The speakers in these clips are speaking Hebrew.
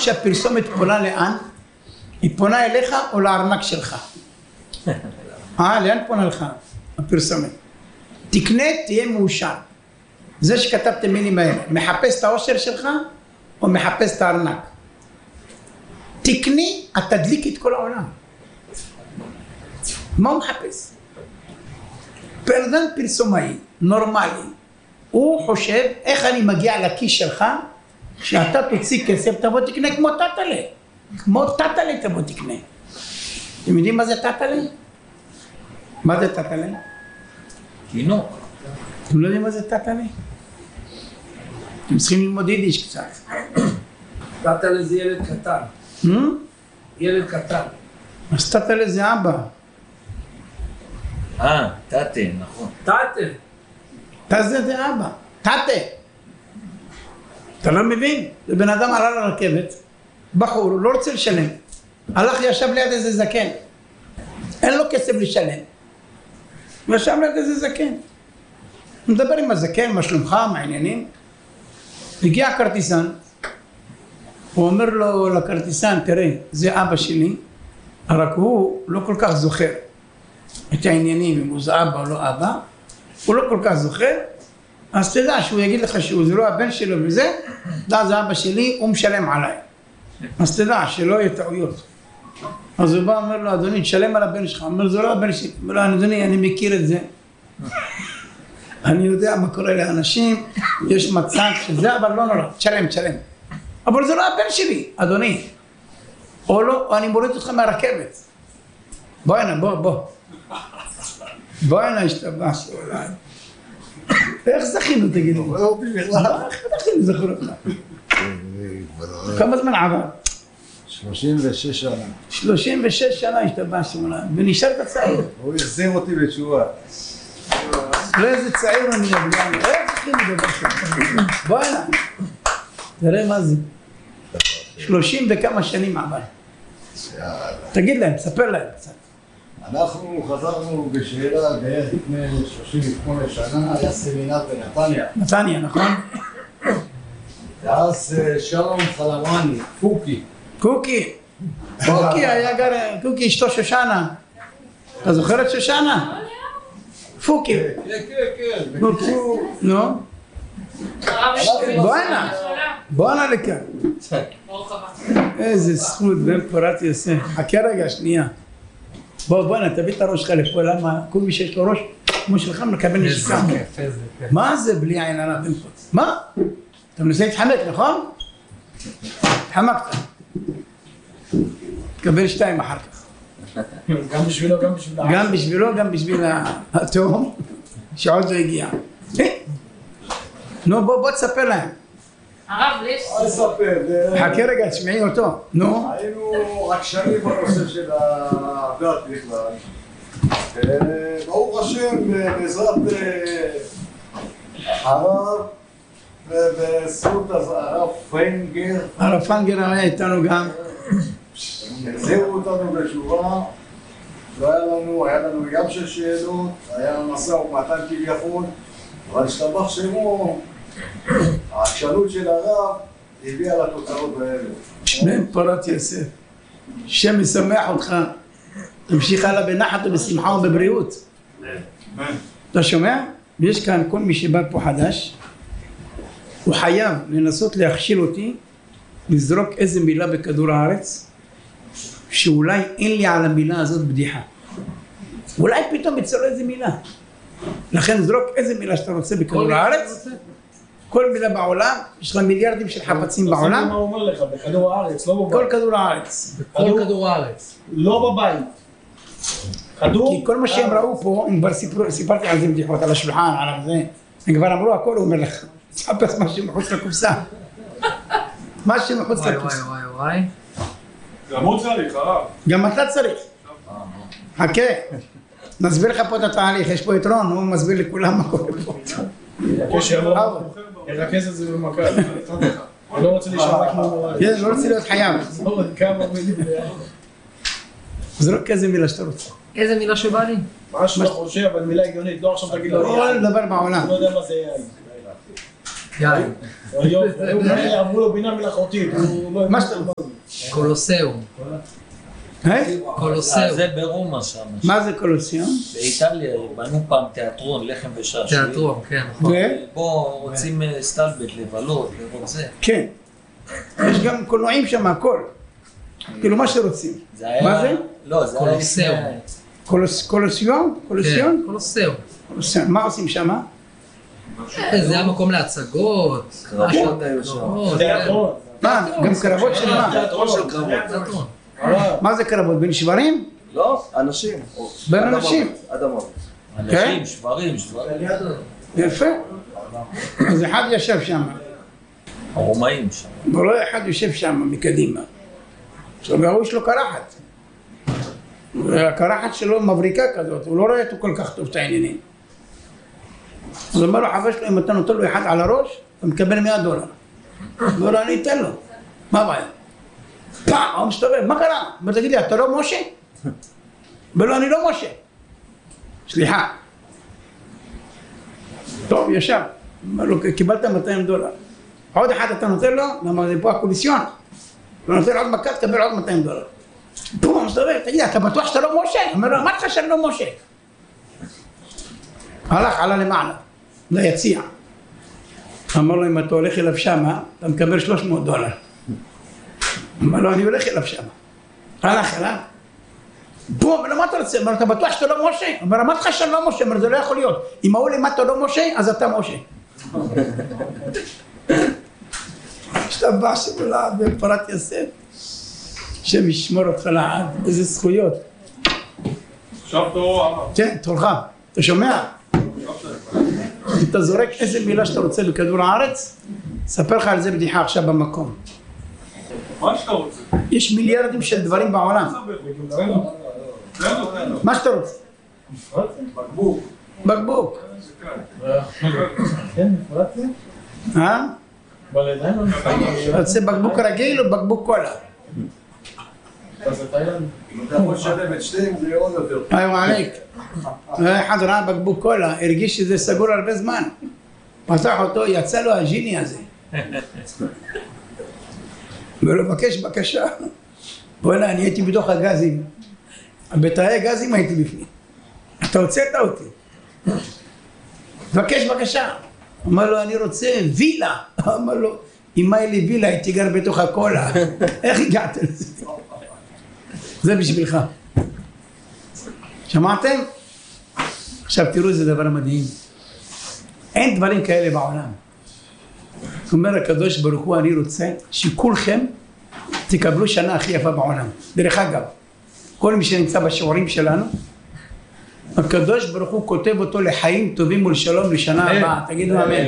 שהפרסומת פונה לאן? היא פונה אליך או לארנק שלך? לאן פונה לך הפרסומת? תקנה, תהיה מאושר. זה שכתבתם מילים האלה, מחפש את האושר שלך או מחפש את הארנק? תקני, את תדליק את כל העולם. מה הוא מחפש? פרדן פרסומאי, נורמלי, הוא חושב איך אני מגיע לכיס שלך, שאתה תוציא כסף, תבוא תקנה כמו טטלה. כמו טטלה תבוא תקנה. אתם יודעים מה זה טטלה? מה זה טטלה? תינוק. אתם לא יודעים מה זה טטלה? אתם צריכים ללמוד יידיש קצת. טטלה זה ילד קטן. ילד קטן. אז טטלה זה אבא. טאטה, נכון. טטה. טטה זה אבא. טטה. אתה לא מבין? זה בן אדם עלה לרכבת, בחור, הוא לא רוצה לשלם. הלך ישב ליד איזה זקן. אין לו כסף לשלם. ישב ליד איזה זקן. הוא מדבר עם הזקן, מה שלומך, מה העניינים? הגיע הכרטיסן. הוא אומר לו לכרטיסן, תראה, זה אבא שלי, רק הוא לא כל כך זוכר את העניינים, אם הוא זה אבא או לא אבא, הוא לא כל כך זוכר, אז תדע שהוא יגיד לך שהוא זה לא הבן שלו וזה, תדע זה אבא שלי, הוא משלם עליי. אז תדע שלא יהיה טעויות. אז הוא בא אומר לו, אדוני, תשלם על הבן שלך. הוא אומר, זה לא הבן שלי. הוא אומר לו, אדוני, אני מכיר את זה. אני יודע מה קורה לאנשים, יש מצב שזה, אבל לא נורא, תשלם. אבל זה לא הבן שלי, אדוני. או לא, או אני מוריד אותך מהרכבת. בוא הנה, בוא. בוא הנה, השתבש, אולי. איך זכינו, תגידו? איך זכינו אותך? כמה זמן עבר? 36 שנה. 36 שנה השתבש, ונשארת צעיר. הוא החזיר אותי בתשובה. לא איזה צעיר אני יודע, איך זכינו דבר שלך? בוא הנה. תראה מה זה. 30 וכמה שנים עבר. תגיד להם, ספר להם קצת. אנחנו חזרנו בשאלה בערך לפני 38 שנה, היה סמינר בנתניה. נתניה, נכון? ואז שלום חלמני, קוקי היה גר, קוקי אשתו שושנה. אתה זוכר את שושנה? פוקי. כן. נו? בוא הנה לכאן. איזה זכות בן פורת יוסף. חכה רגע, שנייה. בוא הנה, תביא את הראש שלך לפה, למה כל מי שיש לו ראש כמו שלך מקבל נשיקה. מה זה בלי עין עליו בן פורת? מה? אתה מנסה להתחמק, נכון? התחמקת. תקבל 2 אחר כך. גם בשבילו, גם בשביל התאום שעוד לא הגיע. נו, בוא תספר להם. הרב, יש... אל תספר. חכה רגע, תשמעי אותו. נו. היינו עקשנים בנושא של הדת בכלל. ברוך השם, בעזרת הרב ובזכות הרב פיינגר. הרב פיינגר היה איתנו גם. החזירו אותנו בתשובה. היה לנו גם של שאלות, היה משא ומתן כביכול, אבל השתבח שמו, העקשנות של הרב הביאה לתוצאות האלה. בן פורת יוסף, שם משמח אותך, תמשיך הלאה בנחת ובשמחה ובבריאות. אתה שומע? ויש כאן כל מי שבא פה חדש, הוא חייב לנסות להכשיל אותי, לזרוק איזה מילה בכדור הארץ, שאולי אין לי על המילה הזאת בדיחה. אולי פתאום יצא לו איזה מילה. לכן זרוק איזה מילה שאתה רוצה בכדור הארץ. כל מילה בעולם, יש לך מיליארדים של חפצים בעולם. מה הוא אומר לך? בכדור הארץ, לא בבית. כל כדור הארץ. כל כדור הארץ. לא בבית. כדור? כי כל מה שהם ראו פה, הם כבר סיפרתי על זה בדיחות, על השולחן, על זה. הם כבר אמרו הכל, הוא אומר לך. תחפש משהו מחוץ לקופסה. משהו מחוץ לקופסה. וואי. גם הוא צריך, הרב. גם אתה צריך. חכה. נסביר לך פה את התהליך, יש פה את רון, הוא מסביר לכולם מה קורה פה. ירכז את זה במכה. אני לא רוצה להישמע כמו... כן, לא רוצה להיות חייב. כמה מילים. זרוק איזה מילה שאתה רוצה. איזה מילה שבא לי? מה שאתה חושב, אבל מילה הגיונית, לא עכשיו תגיד לו... כל דבר בעולם. לא יודע מה זה יהיה. יין. אמרו לו בינה מלאכותית. מה שאתה רוצה. קולוסיאום. קולוסיאום. זה ברומא שם. מה זה קולוסיון? באיטליה בנו פעם תיאטרון, לחם ושעשועים. תיאטרון, כן. בוא, רוצים סטלבט, לבלות, לראות זה. כן. יש גם קולנועים שם, הכל. כאילו מה שרוצים. מה זה? לא, זה היה לפני... קולוסיון? קולוסיון? קולוסיאום. מה עושים שם? זה היה מקום להצגות. קרבות היו שם. תיאטרון. מה? גם קרבות של מה? תיאטרון של קרבות. תיאטרון. מה זה קרבות? בין שברים? לא, אנשים. בין אנשים. אדמות. כן? אנשים, שברים. יפה. אז אחד ישב שם. הרומאים שם. ולא אחד יושב שם מקדימה. עכשיו והוא יש לו קרחת. והקרחת שלו מבריקה כזאת, הוא לא רואה אותו כל כך טוב את העניינים. אז אומר לו חבר שלו, אם אתה נותן לו אחד על הראש, אתה מקבל $100. הוא אומר, אני אתן לו. מה הבעיה? פעם, הוא מסתובב, מה קרה? הוא אומר, תגיד לי, אתה לא משה? אומר לו, אני לא משה. סליחה. טוב, ישב. אומר לו, קיבלת $200. עוד אחד אתה נותן לו, למה זה פה הקוליסיון. הוא נותן עוד מכה, תקבל עוד $200. פה הוא מסתובב, תגיד, אתה בטוח שאתה לא משה? אומר לו, אמרתי לך שאני לא משה. עלה למעלה, ליציע. אמר לו, אם אתה הולך אליו שמה, אתה מקבל $300. אמר לו, אני הולך אליו שמה. הלך אליו. בוא, אבל מה אתה רוצה? אמר לו, אתה בטוח שאתה לא משה? אמר, אמרתי לך שאני לא משה, אמר, זה לא יכול להיות. אם ההוא למטה לא משה, אז אתה משה. השתבח שכולה בפרת יוסף. השם ישמור אותך לעד, איזה זכויות. עכשיו תורו. כן, תורך. אתה שומע? אתה זורק איזה מילה שאתה רוצה בכדור הארץ, ספר לך על זה בדיחה עכשיו במקום. מה שאתה רוצה. יש מיליארדים של דברים בעולם. מה שאתה רוצה. בקבוק. בקבוק. כן, נפרצתי? בלידיים לא נפרצתי. אתה רוצה בקבוק רגיל או בקבוק קולה? זה תאילנד. אם אתה יכול לשלם את שתיהם זה יהיה עוד יותר. איוא עליק. אחד ראה בקבוק קולה, הרגיש שזה סגור הרבה זמן. פתח אותו, יצא לו הג'יני הזה. ולא מבקש בקשה. בוא'נה, אני הייתי בתוך הגזים. בתאי גזים הייתי בפנים. אתה הוצאת אותי. מבקש בקשה. אמר לו, אני רוצה וילה. אמר לו, אם היה לי וילה הייתי גר בתוך הקולה. איך הגעת לזה? זה בשבילך. שמעתם? עכשיו תראו איזה דבר מדהים. אין דברים כאלה בעולם. אומר הקדוש ברוך הוא, אני רוצה שכולכם תקבלו שנה הכי יפה בעולם. דרך אגב, כל מי שנמצא בשיעורים שלנו, הקדוש ברוך הוא כותב אותו לחיים טובים ולשלום לשנה הבאה. תגידו אמן.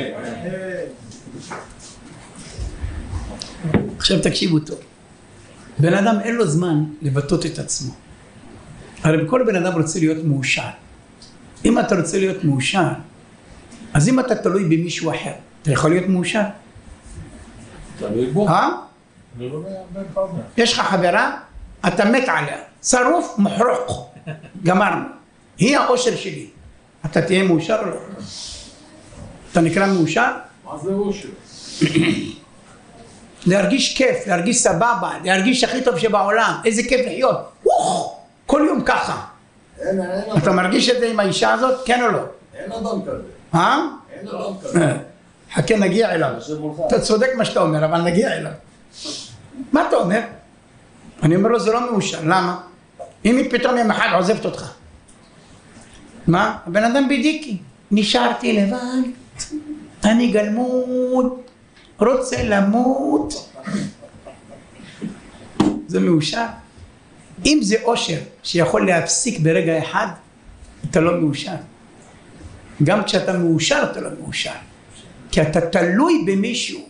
עכשיו תקשיבו טוב. בן אדם אין לו זמן לבטאות את עצמו. הרי כל בן אדם רוצה להיות מאושר. אם אתה רוצה להיות מאושר, אז אם אתה תלוי במישהו אחר, אתה יכול להיות מאושר? תלוי בו. יש לך חברה, אתה מת עליה, שרוף מחרוק, גמרנו. היא האושר שלי. אתה תהיה מאושר או לא? אתה נקרא מאושר? מה זה אושר? להרגיש כיף, להרגיש סבבה, להרגיש הכי טוב שבעולם, איזה כיף לחיות. כל יום ככה. אתה מרגיש את זה עם האישה הזאת? כן או לא? אין אדם כזה. אין אדם כזה. חכה, נגיע אליו. אתה צודק מה שאתה אומר, אבל נגיע אליו. מה אתה אומר? אני אומר לו, זה לא מאושר. למה? אם היא פתאום יום אחד עוזבת אותך. מה? הבן אדם בדיקי. נשארתי לבד, אני גלמוד, רוצה למות. זה מאושר. אם זה אושר שיכול להפסיק ברגע אחד, אתה לא מאושר. גם כשאתה מאושר, אתה לא מאושר. כי אתה תלוי במישהו.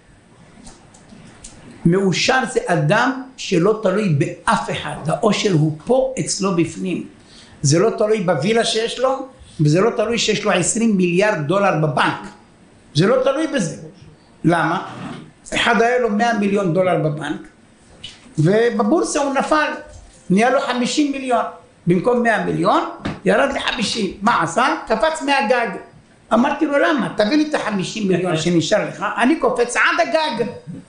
מאושר זה אדם שלא תלוי באף אחד. האושר הוא פה אצלו בפנים. זה לא תלוי בווילה שיש לו, וזה לא תלוי שיש לו $20 מיליארד בבנק. זה לא תלוי בזה. למה? אחד היה לו $100 מיליון בבנק, ובבורסה הוא נפל, נהיה לו 50 מיליון. במקום 100 מיליון, ירד ל-50. מה עשה? קפץ מהגג. אמרתי לו למה? תביא לי את ה-50 מיליון שנשאר לך, אני קופץ עד הגג.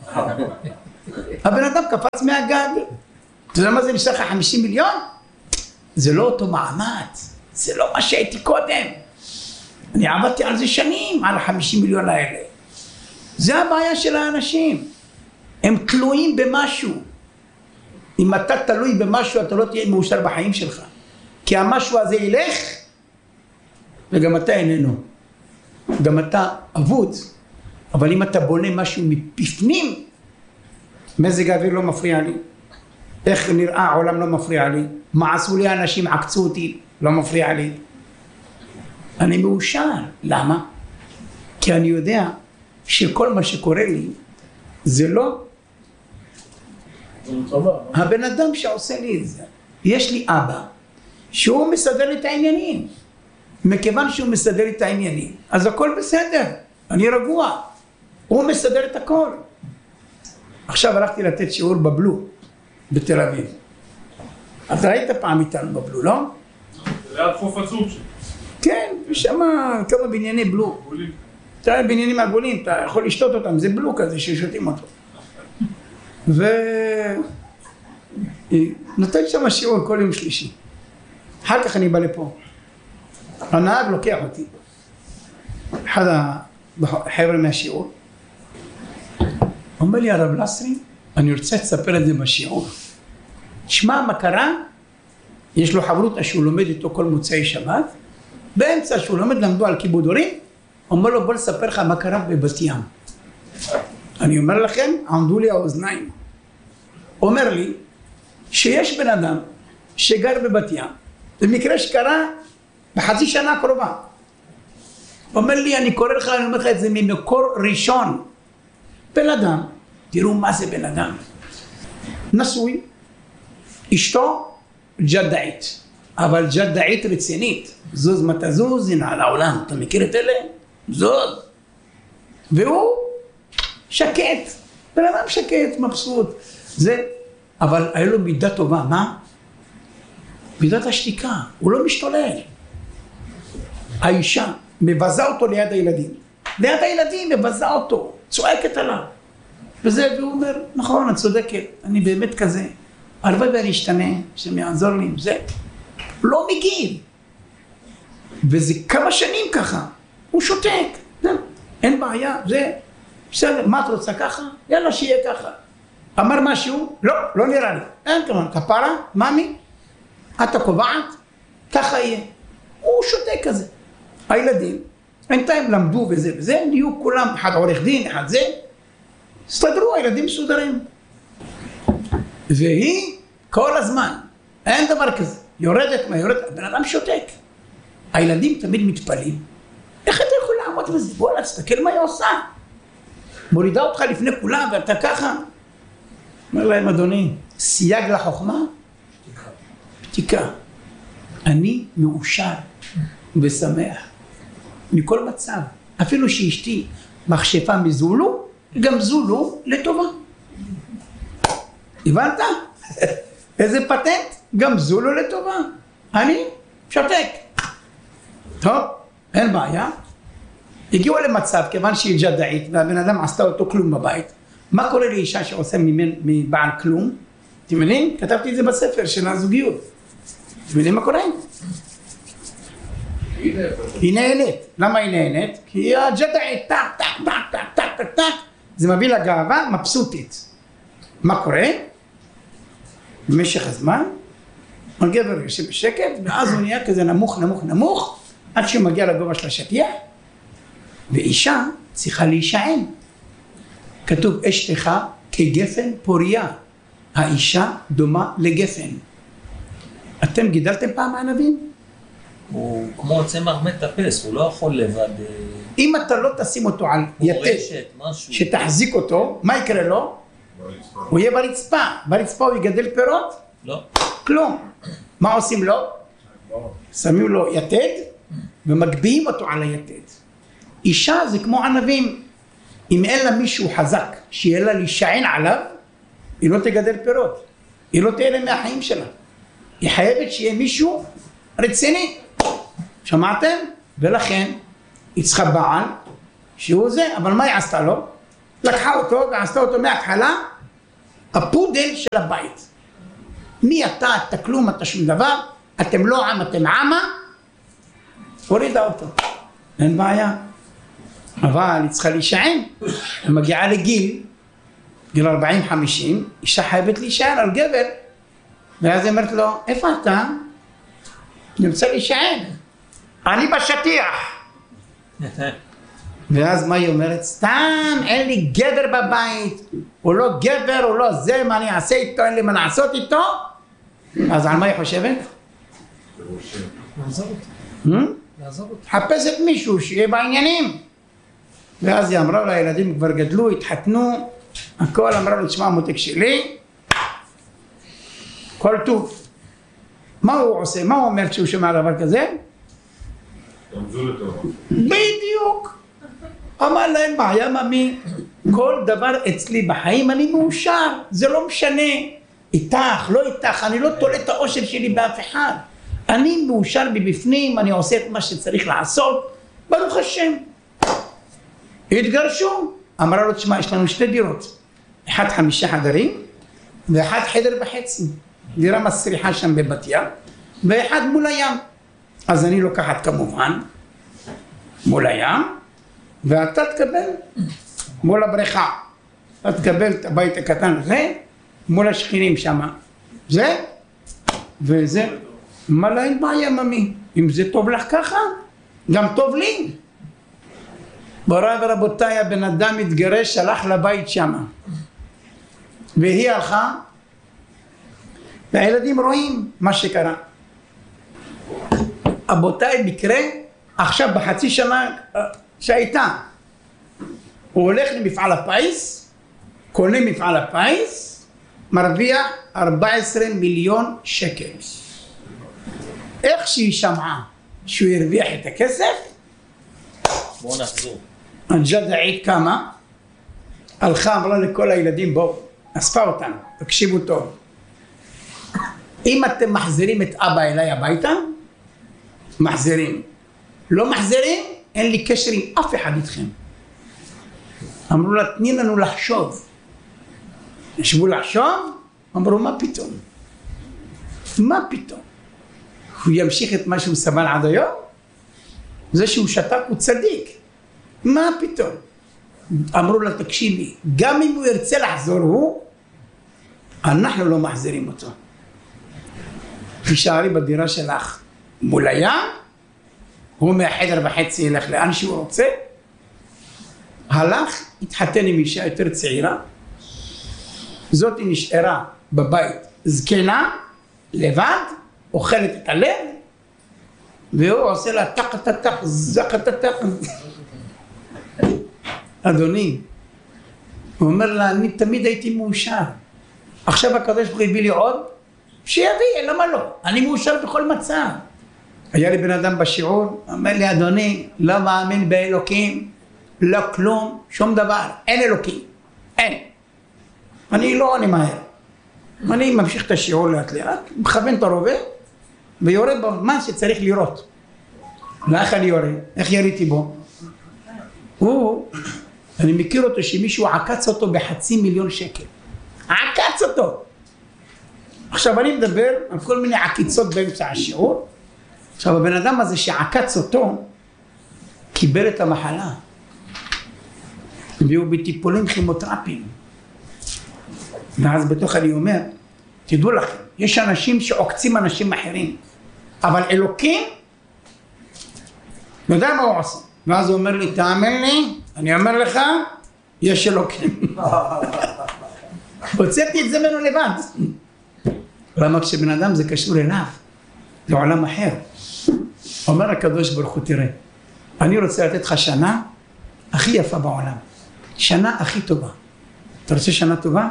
הבן אדם קפץ מהגג. אתה יודע מה זה נשאר לך 50 מיליון? זה לא אותו מעמד, זה לא מה שהייתי קודם. אני עבדתי על זה שנים, על ה-50 מיליון האלה. זה הבעיה של האנשים. הם תלויים במשהו. אם אתה תלוי במשהו, אתה לא תהיה מאושר בחיים שלך. כי המשהו הזה ילך, וגם אתה איננו. גם אתה אבוד. אבל אם אתה בונה משהו מפנים, מזג האוויר לא מפריע לי. איך נראה העולם לא מפריע לי. מה עשו לי אנשים, עקצו אותי, לא מפריע לי. אני מאושר. למה? כי אני יודע שכל מה שקורה לי, זה לא הבן אדם שעושה לי את זה. יש לי אבא שהוא מסדר לי את העניינים. מכיוון שהוא מסדר לי את העניינים, אז הכל בסדר, אני רגוע. הוא מסדר את הכל. עכשיו הלכתי לתת שיעור בבלו בתל אביב. אתה היית פעם איתנו בבלו, לא? זה ליד חוף עצוב שם. כן, ושם כמה בנייני בלו. אתה יודע, בניינים עגולים, אתה יכול לשתות אותם, זה בלו כזה ששותים אותו. נותן שם שיעור כל יום שלישי. אחר כך אני בא לפה. הנהג לוקח אותי. אחד החבר'ה מהשיעור. אומר לי הרב לסרי, אני רוצה לספר את זה בשיעור. תשמע מה קרה, יש לו חברות שהוא לומד איתו כל מוצאי שבת, באמצע שהוא לומד למדו על כיבוד הורים, אומר לו בוא לספר לך מה קרה בבת ים. אני אומר לכם, עמדו לי האוזניים. אומר לי שיש בן אדם שגר בבת ים, במקרה שקרה בחצי שנה הקרובה. אומר לי, אני קורא לך, אני אומר לך את זה ממקור ראשון. בן אדם, תראו מה זה בן אדם. נשוי, אשתו ג'דאית, אבל ג'דאית רצינית. זוז מה תזוז, הנה על העולם. אתה מכיר את אלה? זוז. והוא שקט. בן אדם שקט, מבסוט. זה, אבל היה לו מידה טובה. מה? מידת השתיקה. הוא לא משתולל. האישה מבזה אותו ליד הילדים. ליד הילדים מבזה אותו. צועקת עליו. וזה, והוא אומר, נכון, את צודקת. אני באמת כזה. הלוואי ואני אשתנה, שיעזור לי. זה לא מגיב. וזה כמה שנים ככה. הוא שותק. אין בעיה. זה בסדר. מה את רוצה ככה? יאללה, שיהיה ככה. אמר משהו? לא, לא נראה לי. אין כמובן. כפרה? ממי? אתה קובעת? ככה יהיה. הוא שותק כזה. הילדים, בינתיים למדו וזה וזה, נהיו כולם, אחד עורך דין, אחד זה, הסתדרו, הילדים מסודרים. והיא כל הזמן, אין דבר כזה, יורדת, הבן אדם שותק. הילדים תמיד מתפלים, איך אתה יכול לעמוד בזה? בוא, תסתכל מה היא עושה. מורידה אותך לפני כולם ואתה ככה. אומר להם, אדוני, סייג לחוכמה? שתיקה. אני מאושר ושמח. מכל מצב, אפילו שאשתי מכשפה מזולו, גם זולו לטובה. הבנת? איזה פטנט? גם זולו לטובה. אני שותק. טוב, אין בעיה. הגיעו למצב, כיוון שהיא ג'דאית, והבן אדם עשתה אותו כלום בבית. מה קורה לאישה שעושה מבעל כלום? אתם יודעים? כתבתי את זה בספר של הזוגיות. אתם יודעים מה קורה? היא נהנית. למה היא נהנית? כי היא הג'דאית, טק, טק, טק, טק, טק, טק, טק. זה מביא לה גאווה מבסוטית. מה קורה? במשך הזמן, הגבר יושב בשקט, ואז הוא נהיה כזה נמוך, נמוך, נמוך, עד שהוא מגיע לגובה של השטיח, ואישה צריכה להישען. כתוב, אשתך כגפן פוריה. האישה דומה לגפן. אתם גידלתם פעם ענבים? הוא כמו צמח מטפס, הוא לא יכול לבד. אם אתה לא תשים אותו על יתד שתחזיק אותו, מה יקרה לו? הוא יהיה ברצפה. ברצפה הוא יגדל פירות? לא. כלום. מה עושים לו? שמים לו יתד ומגביהים אותו על היתד. אישה זה כמו ענבים. אם אין לה מישהו חזק שיהיה לה להישען עליו, היא לא תגדל פירות. היא לא תהיה לה מהחיים שלה. היא חייבת שיהיה מישהו רציני. שמעתם? ולכן היא צריכה בעל, שהוא זה, אבל מה היא עשתה לו? לקחה אותו ועשתה אותו מההתחלה, הפודל של הבית. מי אתה כלום, אתה שום דבר, אתם לא עם, אתם עמה, הורידה אותו. אין בעיה. אבל היא צריכה להישען, היא מגיעה לגיל 40-50, אישה חייבת להישען על גבר, ואז היא אומרת לו, איפה אתה? אני רוצה להישען, אני בשטיח. ואז מה היא אומרת? סתם, אין לי גבר בבית, הוא לא גבר, הוא לא זה, מה אני אעשה איתו, אין לי מה לעשות איתו. אז על מה היא חושבת? לעזור אותו. לעזור אותו. חפשת מישהו שיהיה בעניינים. ואז היא אמרה לה, הילדים כבר גדלו, התחתנו, הכל, אמרה לו, תשמע מותק שלי, כל טוב. מה הוא עושה? מה הוא אומר כשהוא שומע דבר כזה? רמזו לטוב. בדיוק. אמר להם, בעיה ממי, כל דבר אצלי בחיים אני מאושר, זה לא משנה, איתך, לא איתך, אני לא תולה את האושר שלי באף אחד. אני מאושר מבפנים, אני עושה את מה שצריך לעשות, ברוך השם. התגרשו, אמרה לו, תשמע, יש לנו 2 דירות, 1 5 חדרים, ו1 חדר וחצי, דירה מסריחה שם בבת ים, ו1 מול הים. אז אני לוקחת כמובן, מול הים, ואתה תקבל מול הבריכה, אתה תקבל את הבית הקטן הזה, מול השכנים שם, זה וזה. מה לה אין בעיה ממי, אם זה טוב לך ככה, גם טוב לי. מוריי ורבותיי, הבן אדם התגרש, הלך לבית שם, והיא הלכה, והילדים רואים מה שקרה. רבותיי, מקרה עכשיו בחצי שנה שהייתה, הוא הולך למפעל הפיס, קונה מפעל הפיס, מרוויח 14 מיליון שקל. איך שהיא שמעה שהוא הרוויח את הכסף, בואו נחזור. הג'דעית קמה, הלכה, אמרה לכל הילדים, בואו, אספה אותנו, תקשיבו טוב. אם אתם מחזירים את אבא אליי הביתה, מחזירים. לא מחזירים, אין לי קשר עם אף אחד איתכם. אמרו לה, תני לנו לחשוב. ישבו לחשוב, אמרו, מה פתאום? מה פתאום? הוא ימשיך את מה שהוא סבל עד היום? זה שהוא שתק הוא צדיק. מה פתאום? אמרו לה, תקשיבי, גם אם הוא ירצה לחזור אנחנו לא מחזירים אותו. תישארי בדירה שלך מול הים, הוא מהחדר וחצי ילך לאן שהוא רוצה, הלך, התחתן עם אישה יותר צעירה, זאת היא נשארה בבית זקנה, לבד, אוכלת את הלב, והוא עושה לה טק טק טק, זק טק טק. אדוני, הוא אומר לה, אני תמיד הייתי מאושר, עכשיו הקדוש ברוך הוא הביא לי עוד, שיביא, למה לא? אני מאושר בכל מצב. היה לי בן אדם בשיעור, אומר לי, אדוני, לא מאמין באלוקים, לא כלום, שום דבר, אין אלוקים, אין. אני לא עונה מהר. אני ממשיך את השיעור לאט לאט, מכוון את הרובה, ויורד בזמן שצריך לירות. לאיך אני יורד? איך יריתי בו? אני מכיר אותו שמישהו עקץ אותו ב500,000 שקל. עקץ אותו! עכשיו אני מדבר על כל מיני עקיצות באמצע השיעור. עכשיו הבן אדם הזה שעקץ אותו, קיבל את המחלה. והוא בטיפולים כימותרפיים. ואז בתוך אני אומר, תדעו לכם, יש אנשים שעוקצים אנשים אחרים, אבל אלוקים, לא יודע מה הוא עושה. ואז הוא אומר לי, תאמין לי, אני אומר לך, יש אלוקים. הוצאתי את זה ממנו לבד. למה כשבן אדם זה קשור אליו, זה עולם אחר. אומר הקדוש ברוך הוא, תראה, אני רוצה לתת לך שנה הכי יפה בעולם, שנה הכי טובה. אתה רוצה שנה טובה?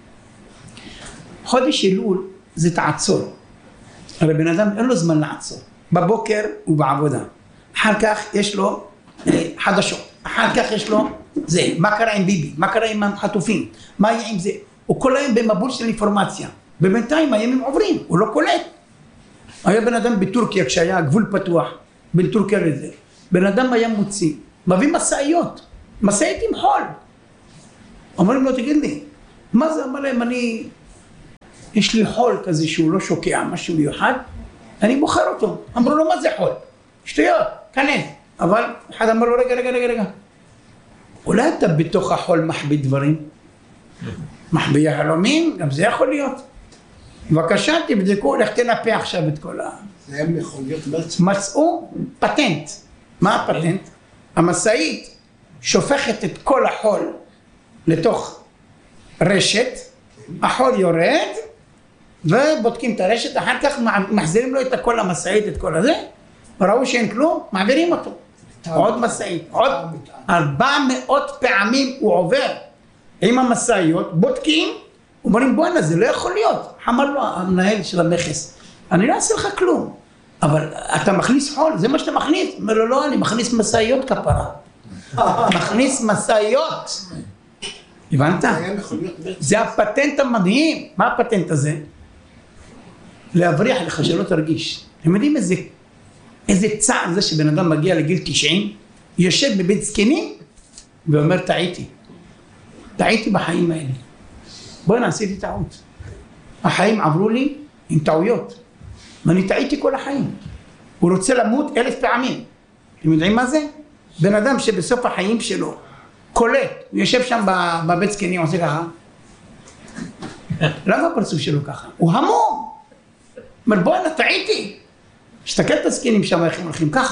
חודש אלול זה תעצור. הרי בן אדם אין לו זמן לעצור. בבוקר הוא בעבודה, אחר כך יש לו חדשות, אחר כך יש לו זה, מה קרה עם ביבי, מה קרה עם החטופים, מה יהיה עם זה. הוא כל היום במבול של אינפורמציה, ובינתיים הימים עוברים, הוא לא קולט. היה בן אדם בטורקיה כשהיה גבול פתוח בין טורקיה לזה, בן אדם היה מוציא מביא משאיות, משאית עם חול. אומרים לו, תגיד לי, מה זה? אמר להם, יש לי חול כזה שהוא לא שוקע, משהו מיוחד, אני מוכר אותו. אמרו לו, מה זה חול? שטויות, כנס. אבל אחד אמר לו, רגע. אולי אתה בתוך החול מחביא דברים? מחביא יהלומים? גם זה יכול להיות. בבקשה, תבדקו, לך תנפה עכשיו את כל ה... זה הם מכוניות מרצדס. מצאו פטנט. מה הפטנט? המשאית שופכת את כל החול לתוך רשת, החול יורד, ובודקים את הרשת, אחר כך מחזירים לו את הכל למשאית, את כל הזה, ראו שאין כלום, מעבירים אותו. עוד משאית, עוד 400 פעמים הוא עובר עם המשאיות, בודקים, אומרים בואנה זה לא יכול להיות. אמר לו המנהל של המכס, אני לא אעשה לך כלום, אבל אתה מכניס חול, זה מה שאתה מכניס? אומר לו לא, אני מכניס משאיות כפרה. מכניס משאיות. הבנת? זה הפטנט המדהים. מה הפטנט הזה? להבריח לך שלא תרגיש. אתם יודעים איזה צער זה שבן אדם מגיע לגיל 90, יושב בבית זקנים ואומר טעיתי בחיים האלה. בואי עשיתי טעות. החיים עברו לי עם טעויות. ואני טעיתי כל החיים. הוא רוצה למות 1000 פעמים. אתם יודעים מה זה? בן אדם שבסוף החיים שלו קולט, הוא יושב שם בבית זקנים, עושה ככה. למה הפרצוף שלו ככה? הוא המום. אומר בואי טעיתי. שתקל את הזקנים שם איך הם הולכים ככה.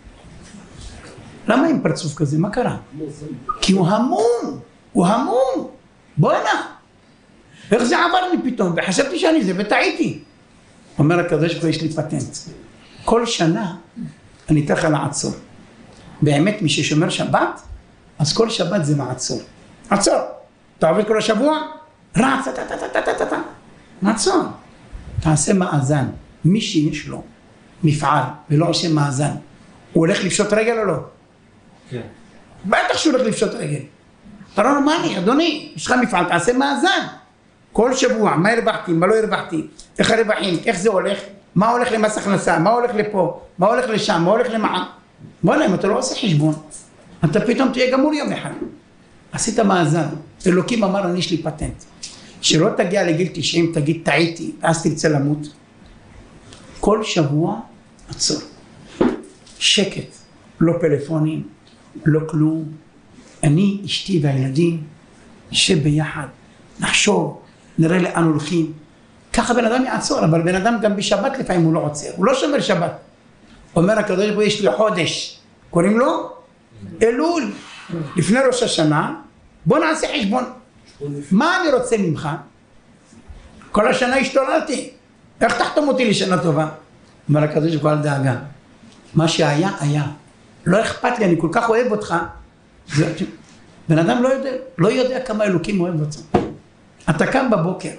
למה עם פרצוף כזה? מה קרה? כי הוא המום. בואנה. איך זה עבר לי פתאום? וחשבתי שאני זה וטעיתי. אומר הקדוש ברוך הוא יש לי פטנט. כל שנה אני אתן לך לעצור. באמת מי ששומר שבת, אז כל שבת זה מעצור. עצור. אתה עובד כל השבוע? רץ, מעצור. תעשה מאזן. מי שיש לו מפעל ולא עושה מאזן, הוא הולך לפשוט רגל או לא? כן. בטח שהוא הולך לפשוט רגל. אתה לא נורמלי, אדוני, יש לך מפעל, תעשה מאזן. כל שבוע, מה הרווחתי, מה לא הרווחתי, איך הרווחים, איך זה הולך, מה הולך למס הכנסה, מה הולך לפה, מה הולך לשם, מה הולך למע"מ. בוא'נה, אם אתה לא עושה חשבון, אתה פתאום תהיה גמור יום אחד. עשית מאזן. אלוקים אמר, אני יש לי פטנט. שלא תגיע לגיל 90, תגיד, טעיתי, ואז תרצה למות. כל שבוע עצור. שקט. לא פלאפונים, לא כלום. אני, אשתי והילדים, נשב ביחד, נחשוב, נראה לאן הולכים. ככה בן אדם יעצור, אבל בן אדם גם בשבת לפעמים הוא לא עוצר. הוא לא שומר שבת. אומר הקדוש ברוך הוא, יש לי חודש. קוראים לו? אלול. לפני ראש השנה, בוא נעשה חשבון. מה אני רוצה ממך? כל השנה השתוללתי. איך תחתום אותי לשנה טובה? אומר הקדוש ברוך הוא, אל דאגה. מה שהיה, היה. לא אכפת לי, אני כל כך אוהב אותך. בן אדם לא יודע כמה אלוקים אוהב אותו. אתה קם בבוקר.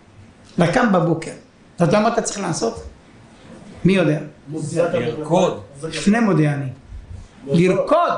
אתה יודע מה אתה צריך לעשות? מי יודע? לרקוד. לפני מודה אני. לרקוד.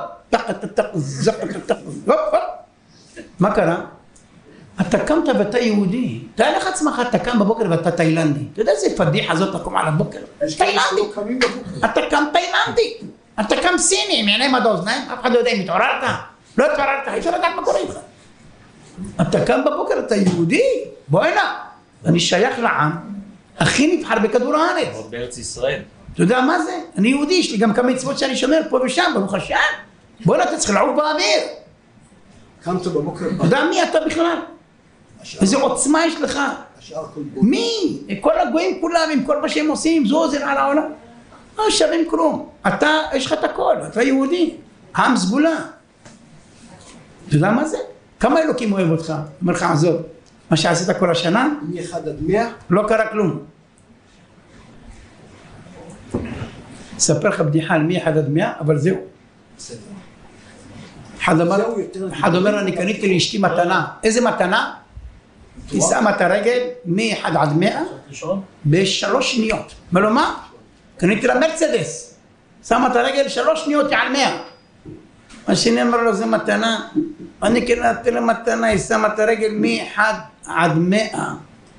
מה קרה? אתה קמת ואתה יהודי. תאר לך עצמך, אתה קם בבוקר ואתה תאילנדי. אתה יודע איזה פדיחה הזאת לקום על הבוקר? תאילנדי. אתה קם תאילנדי. אתה קם סיני, מעיני מד האוזניים. אף אחד לא יודע אם התעוררת. לא התעוררת, אי אפשר לדעת מה קורה איתך. אתה קם בבוקר, אתה יהודי. בוא הנה. אני שייך לעם הכי נבחר בכדור הארץ. עוד בארץ ישראל. אתה יודע מה זה? אני יהודי, יש לי גם כמה מצוות שאני שומר פה ושם, ברוך השם. בוא הנה, אתה צריך לעוף באוויר. קמת בבוקר. אתה יודע מי אתה בכלל? איזה עוצמה יש לך? מי? כל הגויים כולם, עם כל מה שהם עושים, זו עוזר על העולם. לא שווים כלום. אתה, יש לך את הכל, אתה יהודי. עם סגולה. אתה יודע מה זה? כמה אלוקים אוהב אותך? אומר לך, עזוב. מה שעשית כל השנה? מ-1 עד 100? לא קרה כלום. אספר לך בדיחה על מ-1 עד 100, אבל זהו. בסדר. אחד אומר, אני קניתי לאשתי מתנה. איזה מתנה? היא שמה את הרגל מ-1 עד 100 ב3 שניות. אומר לו, מה? קניתי לה מרצדס. שמה את הרגל 3 שניות על 100. השני אמר לו, זה מתנה. אני קניתי לה מתנה, היא שמה את הרגל מ-1 עד 100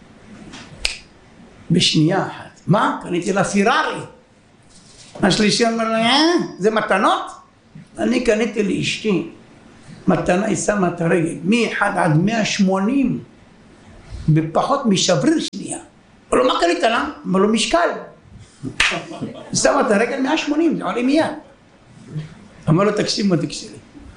בשנייה אחת. מה? קניתי לה פירארי. השלישי אומר לו, זה מתנות? אני קניתי לאשתי מתנה, היא שמה את הרגל מ-1 עד 180 בפחות משבריר שנייה. אמר לו, מה קנית לה? אמר לו, משקל. שמה את הרגל 180, זה עולה מיד. אמר לו, תקשיב מה תקשיב.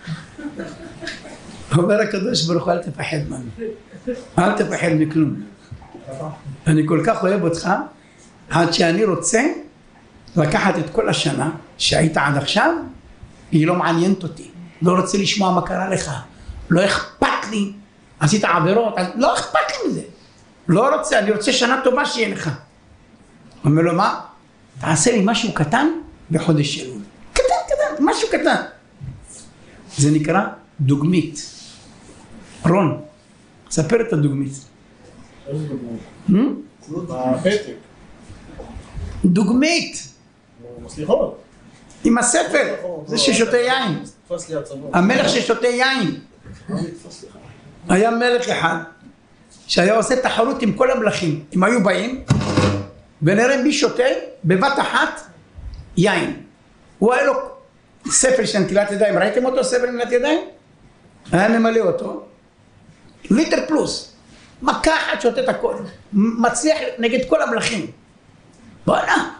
אומר הקדוש ברוך הוא, אל תפחד ממני, אל תפחד מכלום. אני כל כך אוהב אותך, עד שאני רוצה לקחת את כל השנה שהיית עד עכשיו, היא לא מעניינת אותי, לא רוצה לשמוע מה קרה לך, לא אכפת לי, עשית עבירות, לא אכפת לי מזה, לא רוצה, אני רוצה שנה טובה שיהיה לך. אומר לו, מה? תעשה לי משהו קטן בחודש אלול. קטן, משהו קטן. זה נקרא דוגמית. רון, ספר את הדוגמית. איזה דוגמית? הפתק. דוגמית. סליחות. עם הספר, זה ששותה יין. תפס לי הצבא. המלך ששותה יין. היה מלך אחד שהיה עושה תחרות עם כל המלכים. הם היו באים ונראה מי שותה בבת אחת יין. הוא היה לו ספר של נטילת ידיים. ראיתם אותו ספר נטילת ידיים? היה ממלא אותו. ליטר פלוס. מכה אחת שותה את הכל. מצליח נגד כל המלכים. בואנה.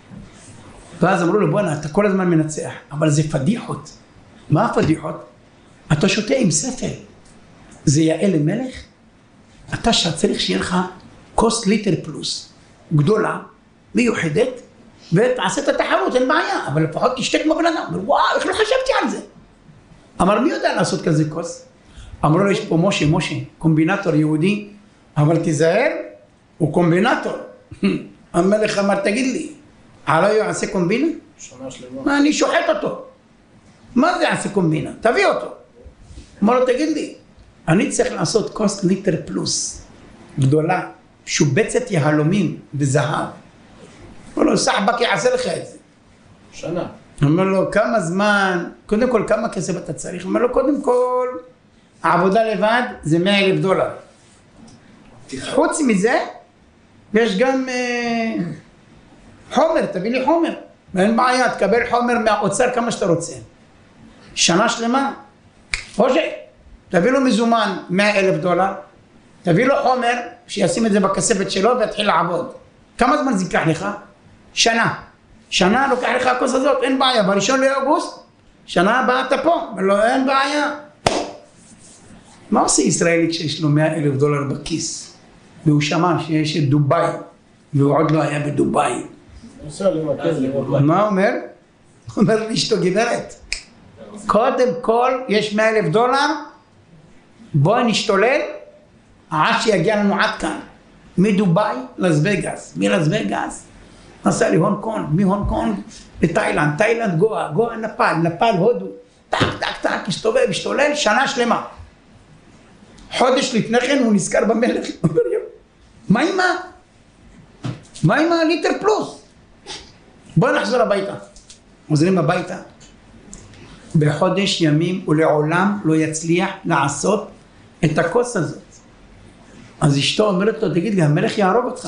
ואז אמרו לו, בואנה, אתה כל הזמן מנצח. אבל זה פדיחות. מה הפדיחות? אתה שותה עם ספר. זה יאה למלך? אתה צריך שיהיה לך כוס ליטר פלוס. גדולה, מיוחדת, ותעשה את התחרות, אין בעיה. אבל לפחות תשתה כמו בן אדם. וואו, איך לא חשבתי על זה? אמר, מי יודע לעשות כזה כוס? אמרו לו, יש פה משה, קומבינטור יהודי, אבל תיזהר, הוא קומבינטור. המלך אמר, תגיד לי, עליו יעשה קומבינה? שנה שלמה. מה, אני שוחט אותו. מה זה יעשה קומבינה? תביא אותו. אמר לו, תגיד לי, אני צריך לעשות כוס ליטר פלוס, גדולה, שובצת יהלומים וזהב. אמר לו, סחבק יעשה לך את זה. שנה. אמר לו, כמה זמן, קודם כל, כמה כסף אתה צריך? אמר לו, קודם כל, העבודה לבד זה $100,000. חוץ מזה, יש גם חומר, תביא לי חומר. אין בעיה, תקבל חומר מהאוצר כמה שאתה רוצה. שנה שלמה. תביא לו מזומן $100,000, תביא לו חומר, שישים את זה בכספת שלו ויתחיל לעבוד. כמה זמן זה ייקח לך? שנה. שנה לוקח לך הכוס הזאת, אין בעיה. ב1 לאוגוסט, שנה הבאה אתה פה, ולא, אין בעיה. מה עושה ישראלי כשיש לו $100,000 בכיס? והוא שמע שיש את דובאי, והוא עוד לא היה בדובאי. מה הוא אומר? הוא אומר לאשתו, גברת, קודם כל יש $100,000, בואי נשתולל עד שיגיע לנו עד כאן. מדובאי לס וגאס, מלס וגאס נסע להונג קונג, מהונג קונג לתאילנד, תאילנד גואה, גואה נפאל, נפאל הודו, טק, הסתובב, השתולל שנה שלמה. חודש לפני כן הוא נזכר במלך, הוא אומר, מה עם הליטר פלוס? בוא נחזור הביתה. חוזרים הביתה. בחודש ימים הוא לעולם לא יצליח לעשות את הכוס הזאת. אז אשתו אומרת לו, תגיד לי, המלך יהרוג אותך.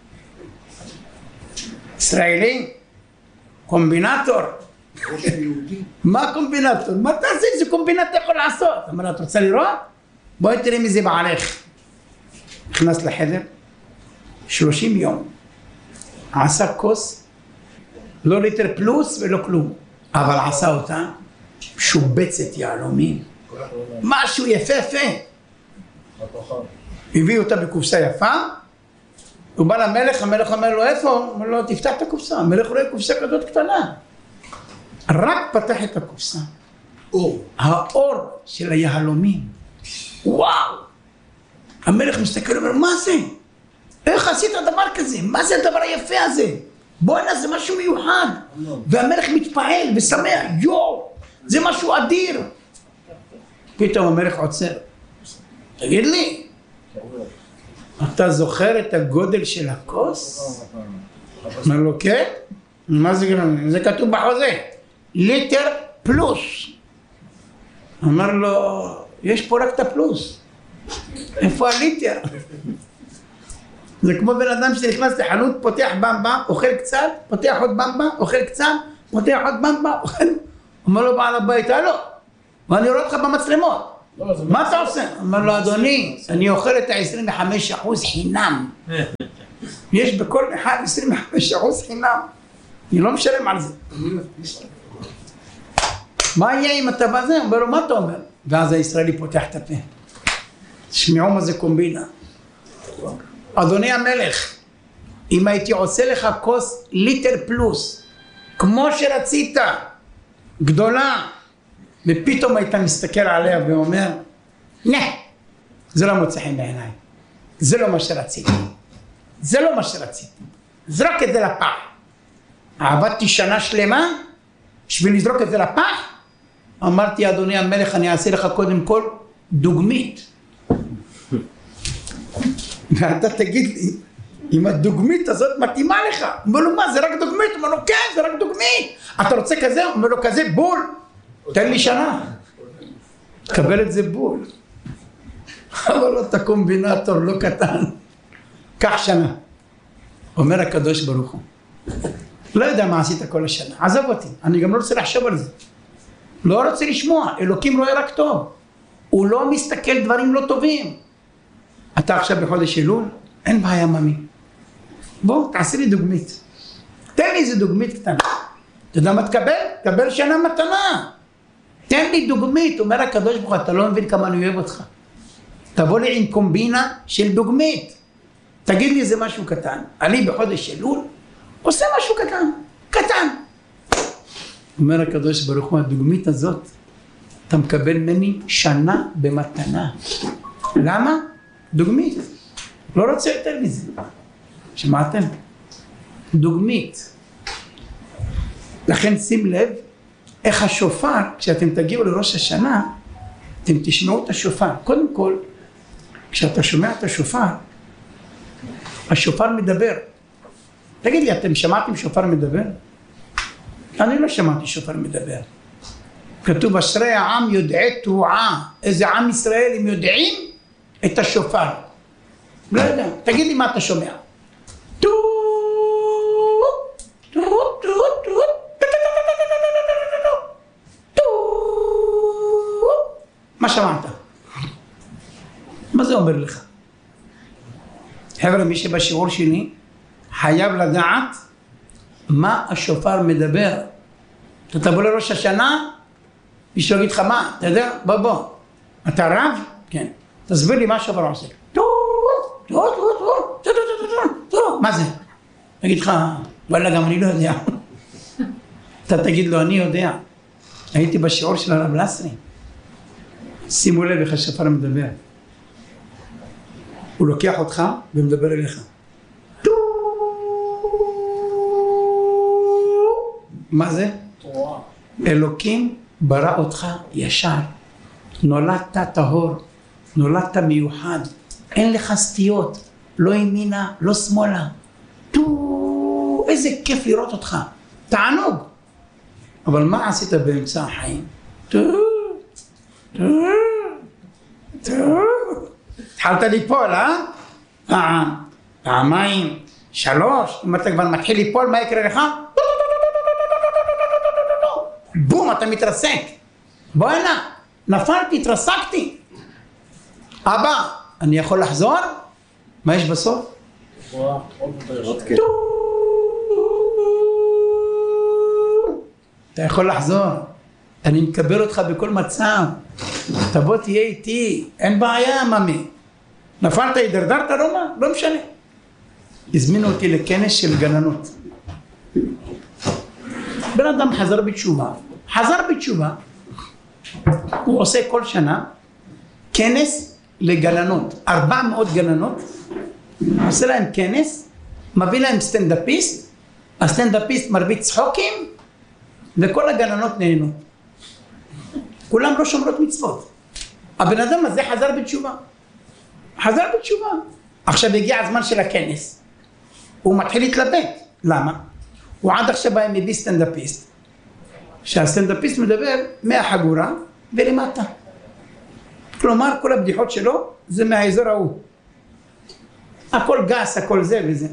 ישראלי, קומבינטור. מה קומבינטור? מה תעשה? איזה קומבינטור יכול לעשות? אמר, את רוצה לראות? בואי תראי מזה בעלך. נכנס לחדר, 30 יום. עשה כוס, לא ליטר פלוס ולא כלום. אבל עשה אותה שובצת יהלומים. משהו יפה. הביא אותה בקופסה יפה, הוא בא למלך, המלך אומר לו, איפה? הוא אומר לו, תפתח את הקופסה. המלך רואה קופסה כזאת קטנה. רק פתח את הקופסה. האור של היהלומים. וואו! המלך מסתכל ואומר, מה זה? איך עשית דבר כזה? מה זה הדבר היפה הזה? בוא'נה, זה משהו מיוחד. והמלך מתפעל ושמח, יואו, זה משהו אדיר. פתאום המלך עוצר. תגיד לי, אתה זוכר את הגודל של הכוס? אומר לו, כן? מה זה גרם? זה כתוב בחוזה. ליטר פלוס. אמר לו, יש פה רק את הפלוס. איפה הליטר? זה כמו בן אדם שנכנס לחנות, פותח במבה, אוכל קצת, פותח עוד במבה, אוכל קצת, פותח עוד במבה, אומר לו בעל הבית, לא, ואני רואה אותך במצלמות. מה אתה עושה? אומר לו, אדוני, אני אוכל את ה-25% חינם. יש בכל אחד 25% חינם. אני לא משלם על זה. מה יהיה אם אתה בזה? אומר לו, מה אתה אומר? ואז הישראלי פותח את הפה. תשמעו מה זה קומבינה. אדוני המלך, אם הייתי עושה לך כוס ליטר פלוס, כמו שרצית, גדולה, ופתאום היית מסתכל עליה ואומר, נה, זה לא מוצא חן בעיניי, זה לא מה שרציתי, זה לא מה שרציתי, זרוק את זה לפח. עבדתי שנה שלמה בשביל לזרוק את זה לפח. אמרתי, אדוני המלך, אני אעשה לך קודם כל דוגמית, ואתה תגיד לי אם הדוגמית הזאת מתאימה לך. אומר לו, מה, זה רק דוגמית? אומר לו, כן, זה רק דוגמית. אתה רוצה כזה? אומר לו, כזה בול, תן לי שנה, קבל את זה בול. אבל לו, אתה קומבינטור לא קטן, קח שנה. אומר הקדוש ברוך הוא, לא יודע מה עשית כל השנה, עזב אותי, אני גם לא רוצה לחשוב על זה, לא רוצה לשמוע. אלוקים רואה רק טוב, הוא לא מסתכל דברים לא טובים. אתה עכשיו בחודש אלול, אין בעיה ממי, בוא תעשי לי דוגמית, תן לי איזה דוגמית קטנה. אתה יודע מה תקבל? תקבל שנה מתנה, תן לי דוגמית. אומר הקדוש ברוך הוא, אתה לא מבין כמה אני אוהב אותך, תבוא לי עם קומבינה של דוגמית, תגיד לי איזה משהו קטן. אני בחודש אלול עושה משהו קטן. אומר הקדוש ברוך הוא, הדוגמית הזאת אתה מקבל ממני שנה במתנה. למה? דוגמית, לא רוצה יותר מזה. שמעתם? דוגמית. לכן שים לב איך השופר, כשאתם תגיעו לראש השנה, אתם תשמעו את השופר. קודם כל, כשאתה שומע את השופר, השופר מדבר. תגיד לי, אתם שמעתם שופר מדבר? אני לא שמעתי שופר מדבר. כתוב, אשרי העם יודעי תרועה. איזה עם ישראל הם יודעים את השופר. לא יודע, תגיד לי מה אתה שומע. מה שמעת? מה זה אומר לך? חבר'ה, מי שבשיעור שלי חייב לדעת מה השופר מדבר. אתה תבוא לראש השנה, מישהו יגיד לך מה, אתה יודע? בוא, אתה רב? כן. תסביר לי מה השופר עושה. מה זה? תגיד לך, וואלה, גם אני לא יודע. אתה תגיד לו, אני יודע. הייתי בשיעור של הרב לסרי. שימו לב איך השופר מדבר. הוא לוקח אותך ומדבר אליך. מה זה? אלוקים ברא אותך ישר, נולדת טהור, נולדת מיוחד, אין לך סטיות, לא ימינה, לא שמאלה. איזה כיף לראות אותך, תענוג. אבל מה עשית באמצע החיים? התחלת ליפול, פעמיים, 3, אם אתה כבר מתחיל ליפול, מה יקרה לך? בום, אתה מתרסק. בוא הנה, נפלתי, התרסקתי. אבא, אני יכול לחזור? מה יש בסוף? אתה יכול לחזור, אני מקבל אותך בכל מצב, תבוא תהיה איתי, אין בעיה ממי. נפלת, הידרדרת, לא משנה. הזמינו אותי לכנס של גננות. בן אדם חזר בתשובה, הוא עושה כל שנה כנס לגננות, 400 גננות, עושה להם כנס, מביא להם סטנדאפיסט, הסטנדאפיסט מרביץ צחוקים, וכל הגננות נהנות. כולם לא שומרות מצוות. הבן אדם הזה חזר בתשובה. עכשיו הגיע הזמן של הכנס, הוא מתחיל להתלבט. למה? הוא עד עכשיו היה מביא סטנדאפיסט, שהסטנדאפיסט מדבר מהחגורה ולמטה. כלומר, כל הבדיחות שלו זה מהאזור ההוא. הכל גס, הכל זה וזה.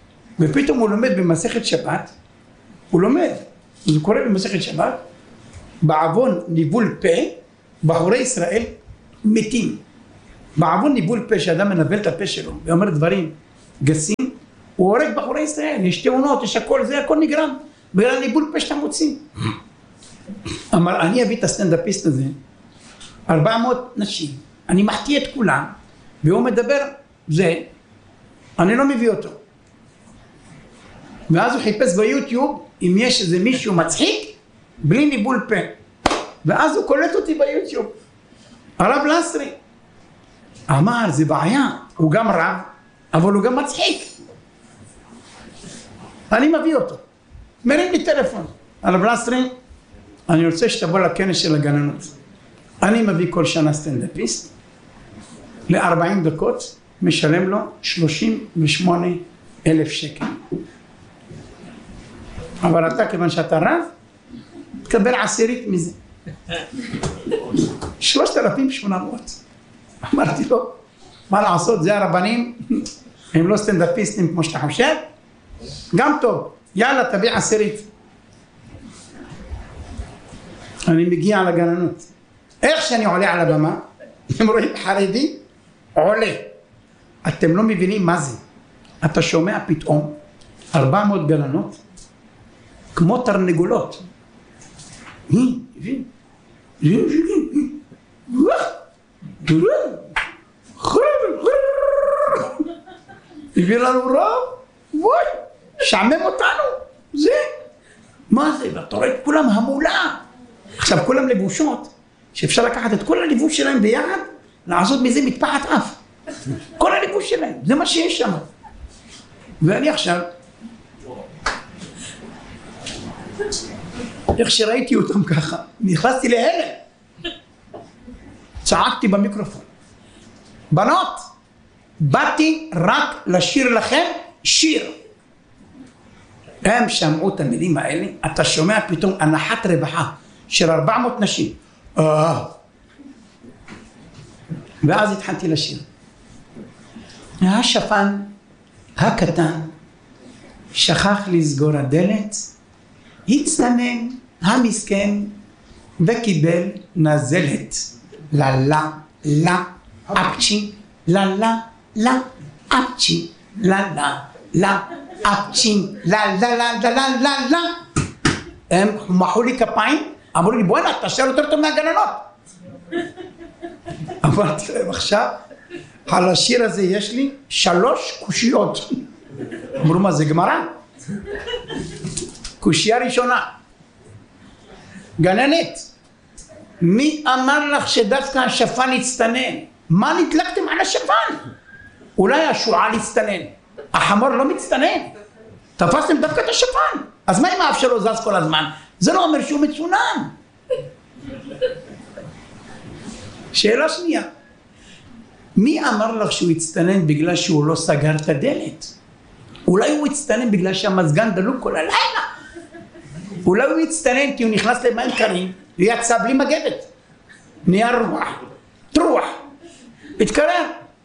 ופתאום הוא לומד במסכת שבת, זה קורה במסכת שבת, בעוון ניבול פה, בחורי ישראל מתים. בעוון ניבול פה, שאדם מנבל את הפה שלו ואומר דברים גסים, הוא הורג בחורי ישראל, יש תאונות, יש הכל, זה הכל נגרם בגלל ניבול פה שאתה מוציא. אמר, אני אביא את הסטנדאפיסט הזה, 400 נשים, אני מחטיא את כולם, והוא מדבר, זה, אני לא מביא אותו. ואז הוא חיפש ביוטיוב, אם יש איזה מישהו מצחיק, בלי ניבול פה. ואז הוא קולט אותי ביוטיוב. הרב לסרי. אמר, זה בעיה, הוא גם רב, אבל הוא גם מצחיק. אני מביא אותו. מרים לי טלפון. הרב לסרי, אני רוצה שתבוא לכנס של הגננות. אני מביא כל שנה סטנדאפיסט, ל-40 דקות, משלם לו 38,000 שקל. אבל אתה, כיוון שאתה רב, תקבל 10 מזה. 3,800. אמרתי לו, מה לעשות, זה הרבנים, הם לא סטנדאפיסטים כמו שאתה חושב, גם טוב, יאללה תביא 10. אני מגיע לגננות. איך שאני עולה על הבמה, הם רואים חרדי, עולה. אתם לא מבינים מה זה. אתה שומע פתאום 400 גננות, כמו תרנגולות. הביא לנו רב, שעמם אותנו, זה. מה זה? ואתה רואה את כולם המולה. עכשיו כולם לבושות, שאפשר לקחת את כל הלבוש שלהם ביחד, לעשות מזה מטפחת אף. כל הלבוש שלהם, זה מה שיש שם. ואני עכשיו, איך שראיתי אותם ככה, נכנסתי להלם. צעקתי במיקרופון. בנות, באתי רק לשיר לכם שיר. הם שמעו את המילים האלה, אתה שומע פתאום הנחת רווחה של 400 נשים. ואז התחלתי לשיר. השפן הקטן שכח לסגור הדלת, הצטנן המסכן וקיבל נזלת. לה לה לה אפצ'י לה לה לה אפצ'י לה לה לה אפצ'י לה לה לה לה לה לה לה. הם מחאו לי כפיים, אמרו לי בוא'נה אתה שר יותר טוב מהגננות. אמרתי להם עכשיו על השיר הזה יש לי 3 קושיות. אמרו מה זה גמרא? קושייה ראשונה, גננת, מי אמר לך שדווקא השפן הצטנן? מה נדלקתם על השפן? אולי השועל הצטנן, החמור לא מצטנן, תפסתם דווקא את השפן. אז מה אם האף שלו זז כל הזמן? זה לא אומר שהוא מצונן. שאלה שנייה, מי אמר לך שהוא הצטנן בגלל שהוא לא סגר את הדלת? אולי הוא הצטנן בגלל שהמזגן דלוק כל הלילה. אולי הוא הצטנן כי הוא נכנס למים קרים ויצא בלי מגבת. נהיה רוח, טרוח, התקרר.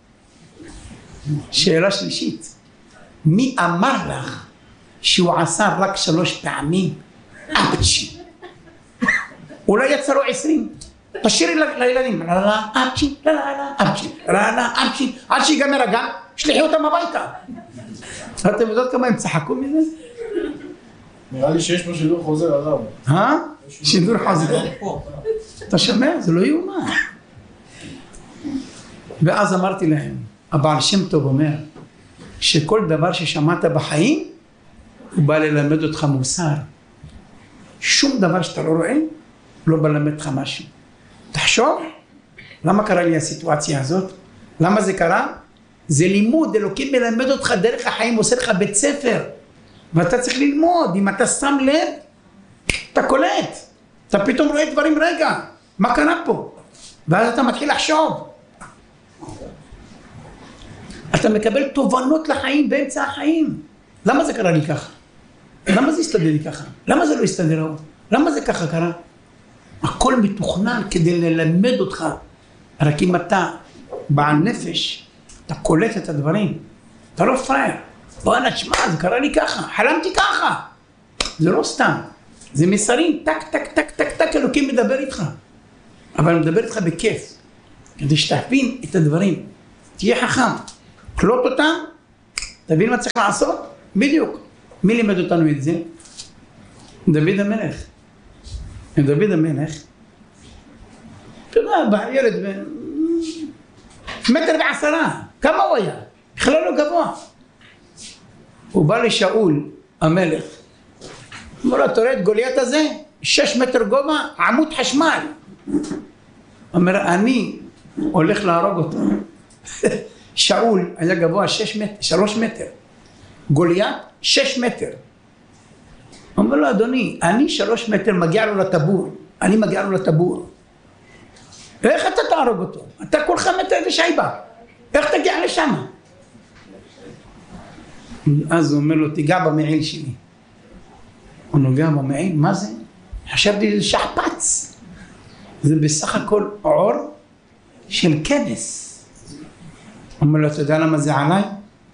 שאלה שלישית, מי אמר לך שהוא עשה רק 3 פעמים אפצ'י? אולי יצא לו 20. תשאירי לילדים, לה לה אפצ'י, לה לה אפצ'י, לה לה אפצ'י, עד שיגמר הגן, שלחי אותם הביתה. אתם יודעות כמה הם צחקו מזה? נראה לי שיש פה שידור חוזר עליו. שידור חוזר. אתה שומע? זה לא יאומן. ואז אמרתי להם, הבעל שם טוב אומר, שכל דבר ששמעת בחיים, הוא בא ללמד אותך מוסר. שום דבר שאתה לא רואה, לא בא ללמד אותך משהו. תחשוב, למה קרה לי הסיטואציה הזאת? למה זה קרה? זה לימוד, אלוקים מלמד אותך דרך החיים, עושה לך בית ספר. ואתה צריך ללמוד, אם אתה שם לב, אתה קולט. אתה פתאום רואה דברים, רגע, מה קרה פה? ואז אתה מתחיל לחשוב. אתה מקבל תובנות לחיים באמצע החיים. למה זה קרה לי ככה? למה זה הסתדר לי ככה? למה זה לא הסתדר? למה זה ככה קרה? הכל מתוכנן כדי ללמד אותך. רק אם אתה בעל נפש, אתה קולט את הדברים. אתה לא פראייר. בוא נשמע, זה קרה לי ככה, חלמתי ככה. זה לא סתם. זה מסרים, טק, טק, טק, טק, טק, אלוקים מדבר איתך. אבל הוא מדבר איתך בכיף. כדי שתבין את הדברים. תהיה חכם. קלוט אותם, תבין מה צריך לעשות? בדיוק. מי לימד אותנו את זה? דוד המלך. דוד המלך, אתה יודע, ילד בן 1.10 מטר, כמה הוא היה? בכלל לא גבוה. הוא בא לשאול המלך, אמר לו, אתה רואה את גוליית הזה? 6 מטר גובה, עמוד חשמל. אומר, אני הולך להרוג אותו. שאול היה גבוה 3 מטר, גוליית 6 מטר. אומר לו, אדוני, אני 3 מטר, מגיע לו לטבור, אני מגיע לו לטבור. איך אתה תהרוג אותו? אתה כולך מטר ושייבה, איך תגיע לשם? אז הוא אומר לו, תיגע במעיל שלי. הוא נוגע במעיל, מה זה? חשבתי זה שחפץ. זה בסך הכל עור של כבש. אומר לו, אתה יודע למה זה עליי?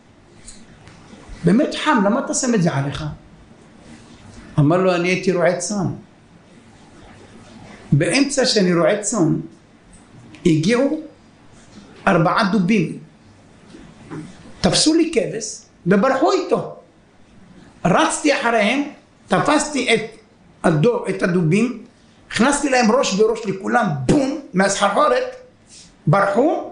באמת חם, למה אתה שם את זה עליך? אמר לו, אני הייתי רועה צאן. באמצע שאני רועה צאן, הגיעו 4 דובים. תפסו לי כבש וברחו איתו. רצתי אחריהם, תפסתי את הדובים, הכנסתי להם ראש בראש לכולם, בום, מהסחרחורת, ברחו.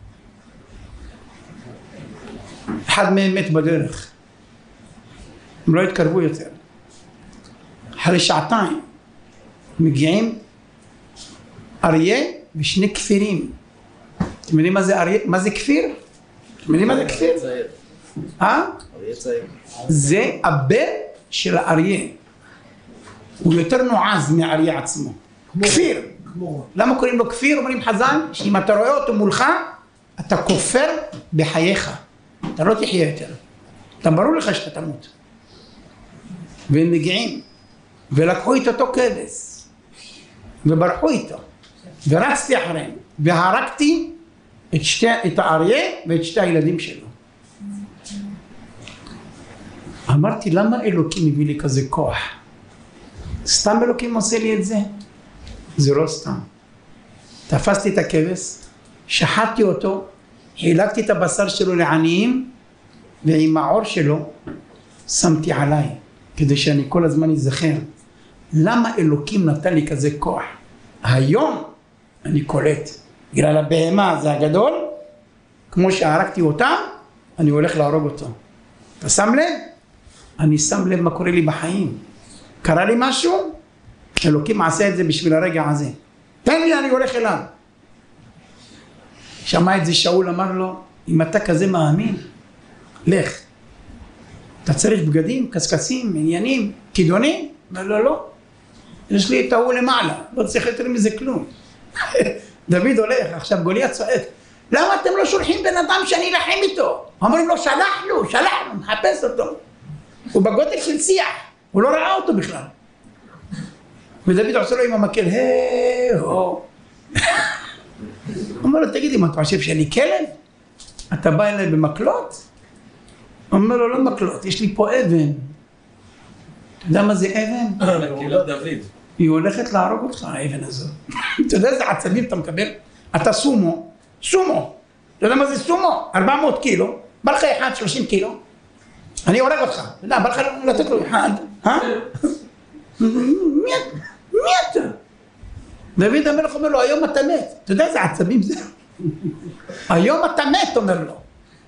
אחד מהם מת בדרך. הם לא התקרבו יותר. אחרי שעתיים מגיעים אריה ושני כפירים. אתם יודעים מה זה אריה? מה זה כפיר? אתם יודעים מה זה כפיר? אריה צעיר. זה הבן של האריה. הוא יותר נועז מהאריה עצמו. כפיר. למה קוראים לו כפיר? אומרים חז"ל, שאם אתה רואה אותו מולך, אתה כופר בחייך. אתה לא תחיה יותר. אתה ברור לך שאתה תמות. והם מגיעים, ולקחו את אותו כבש, וברחו איתו, ורצתי אחריהם, והרגתי את האריה ואת 2 הילדים שלו. אמרתי, למה אלוקים מביא לי כזה כוח? סתם אלוקים עושה לי את זה? זה לא סתם. תפסתי את הכבש, שחטתי אותו, חילקתי את הבשר שלו לעניים, ועם העור שלו שמתי עליי, כדי שאני כל הזמן אזכר. למה אלוקים נתן לי כזה כוח? היום אני קולט. בגלל הבהמה זה הגדול, כמו שהרגתי אותה, אני הולך להרוג אותו. אתה שם לב? אני שם לב מה קורה לי בחיים. קרה לי משהו? אלוקים עשה את זה בשביל הרגע הזה. תן לי, אני הולך אליו. שמע את זה שאול, אמר לו, אם אתה כזה מאמין, לך. אתה צריך בגדים, קסקסים, עניינים, כידונים? אומר לו, לא. יש לי את ההוא למעלה, לא צריך יותר מזה כלום. דוד הולך, עכשיו גוליית צועק, למה אתם לא שולחים בן אדם שאני אלחם איתו? אומרים לו, שלחנו, מחפש אותו. הוא בגודל של שיח, הוא לא ראה אותו בכלל. ודוד עושה לו עם המקל, הו. אומר לו, תגיד, אם אתה חושב שאני כלב? אתה בא אליי במקלות? אומר לו, לא מקלות, יש לי פה אבן. אתה יודע מה זה אבן? מקהילת דוד. היא הולכת להרוג אותך, האבן הזאת. אתה יודע איזה עצבים אתה מקבל? אתה סומו. אתה יודע מה זה סומו? 400 קילו, בא לך אחד 30 קילו. אני הורג אותך. אתה יודע, בא לך לתת לו אחד. מי אתה? דוד המלך אומר לו, היום אתה מת. אתה יודע איזה עצבים זה? היום אתה מת, אומר לו.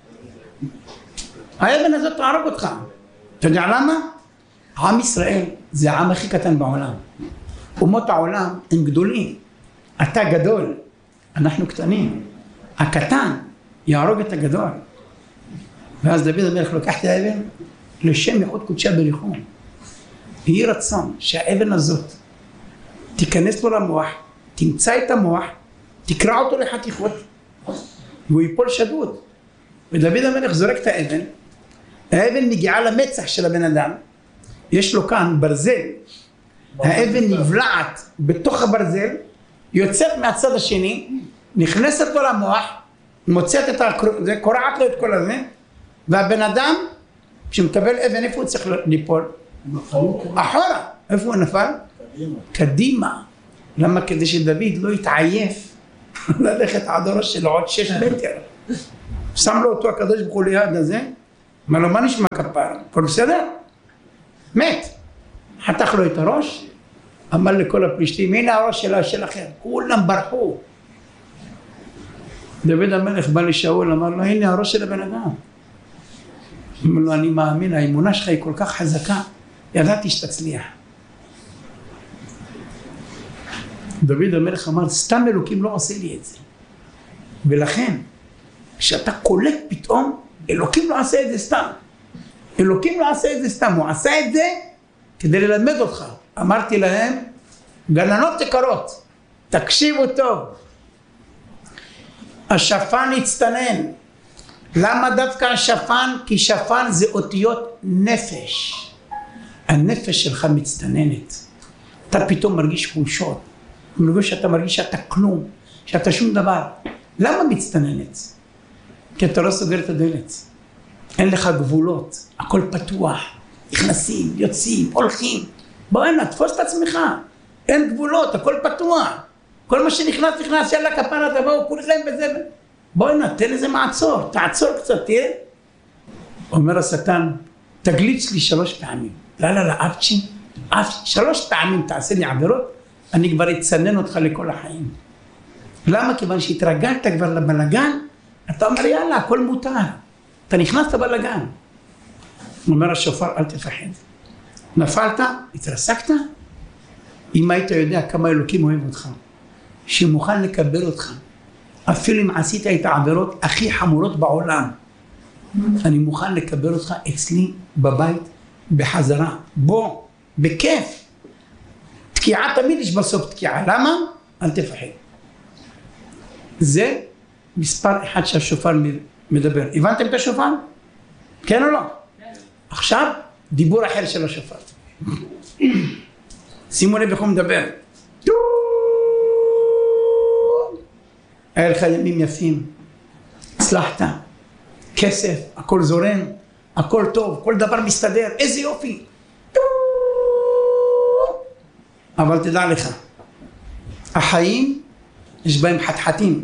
האבן הזאת תהרוג אותך. אתה יודע למה? עם ישראל זה העם הכי קטן בעולם. אומות העולם הם גדולים. אתה גדול, אנחנו קטנים. הקטן יהרוג את הגדול. ואז דוד המלך לוקח את האבן לשם ייחוד קודשי בריחו. יהי רצון שהאבן הזאת תיכנס לו למוח, תמצא את המוח, תקרע אותו לחתיכות, והוא ייפול שדוד. ודוד המלך זורק את האבן, האבן מגיעה למצח של הבן אדם, יש לו כאן ברזל, האבן נבלעת בתוך הברזל, יוצאת מהצד השני, נכנסת לו למוח, מוצאת את זה, קורעת לו את כל הזה, והבן אדם שמקבל אבן, איפה הוא צריך ליפול? אחורה. איפה הוא נפל? קדימה. למה? כדי שדוד לא יתעייף ללכת עד הראש שלו עוד 6 מטר. שם לו אותו הקדוש ברוך הוא ליד הזה, אמר לו מה נשמע כפרה? הכל בסדר? מת. חתך לו את הראש, אמר לכל הפלישתים, הנה הראש שלכם, כולם ברחו. דוד המלך בא לשאול, אמר לו, הנה הראש של הבן אדם. אמר לו, אני מאמין, האמונה שלך היא כל כך חזקה, ידעתי שתצליח. דוד המלך אמר, סתם אלוקים לא עושה לי את זה. ולכן, כשאתה קולט פתאום, אלוקים לא עשה את זה סתם. אלוקים לא עשה את זה סתם, הוא עשה את זה כדי ללמד אותך. אמרתי להם, גננות יקרות, תקשיבו טוב. השפן הצטנן. למה דווקא השפן? כי שפן זה אותיות נפש. הנפש שלך מצטננת. אתה פתאום מרגיש חולשות. אתה מרגיש שאתה כלום, שאתה שום דבר. למה מצטננת? כי אתה לא סוגר את הדלת. אין לך גבולות, הכל פתוח. נכנסים, יוצאים, הולכים. בוא הנה, תפוס את עצמך. אין גבולות, הכל פתוח. כל מה שנכנס, נכנס, יאללה כפרה, תבואו, כולכם בזה. בוא הנה, תן איזה מעצור, תעצור קצת, תהיה. אומר השטן, תגליץ לי 3 פעמים. לא, אבצ'י, 3 פעמים תעשה לי עבירות, אני כבר אצנן אותך לכל החיים. למה? כיוון שהתרגלת כבר לבלגן, אתה אומר יאללה, הכל מותר. אתה נכנס לבלגן. אומר השופר, אל תפחד. נפלת, התרסקת, אם היית יודע כמה אלוקים אוהב אותך, שמוכן לקבל אותך, אפילו אם עשית את העבירות הכי חמורות בעולם, אני מוכן לקבל אותך אצלי בבית בחזרה. בוא, בכיף. תקיעה תמיד יש בסוף תקיעה. למה? אל תפחד. זה מספר 1 שהשופר מדבר. הבנתם את השופר? כן או לא? עכשיו דיבור אחר של השופר. שימו לב איך הוא מדבר. היה לך ימים יפים, הצלחת, כסף, הכל זורם, הכל טוב, כל דבר מסתדר, איזה יופי. אבל תדע לך, החיים יש בהם חתחתים.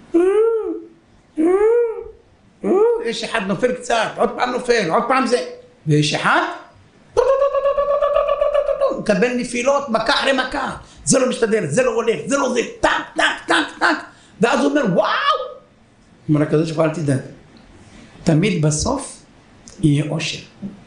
יש אחד נופל קצת, עוד פעם נופל, עוד פעם זה. ויש אחד, מקבל נפילות, מכה אחרי מכה. זה לא משתדר, זה לא הולך, זה לא זה, טק, טק, טק, טק. ואז הוא אומר, וואו! אומר הקדוש ברוך הוא, אל תדאג. תמיד בסוף יהיה אושר.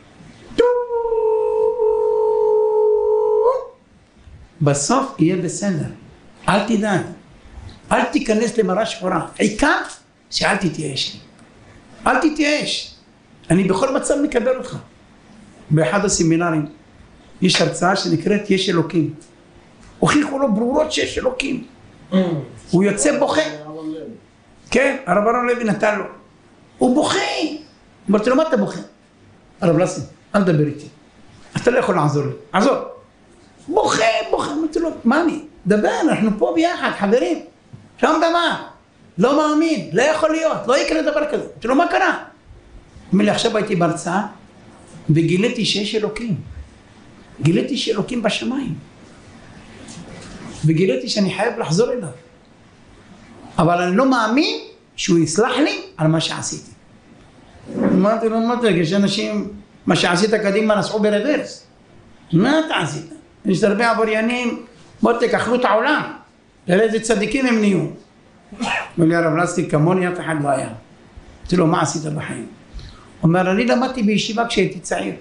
בסוף יהיה בסדר. אל תדאג. אל תיכנס למראה שחורה. העיקר שאל תתייאש לי. אל תתייאש. אני בכל מצב מקבל אותך. באחד הסמינרים יש הרצאה שנקראת יש אלוקים. הוכיחו לו ברורות שיש אלוקים. הוא יוצא בוכה. כן, הרב אהרון לוי נתן לו. הוא בוכה. אמרתי לו, מה אתה בוכה? הרב לסי, אל תדבר איתי. אתה לא יכול לעזור לי. עזור. בוכה. אמרתי לו, מה אני? דבר, אנחנו פה ביחד, חברים. שום דבר. לא מאמין, לא יכול להיות, לא יקרה דבר כזה. אמרתי לו, מה קרה? אומר לי, עכשיו הייתי בהרצאה, וגיליתי שיש אלוקים. גיליתי שאלוקים בשמיים. וגיליתי שאני חייב לחזור אליו. אבל אני לא מאמין שהוא יסלח לי על מה שעשיתי. אמרתי לו, מה תגיד, שאנשים, מה שעשית קדימה נסעו ברוורס. מה אתה עשית? יש הרבה עבריינים, מותק, אכלו את העולם. תראה איזה צדיקים הם נהיו. אומר לי, הרב לסי, כמוני אף אחד לא היה. אמרתי לו, מה עשית בחיים? הוא אומר, אני למדתי בישיבה כשהייתי צעיר.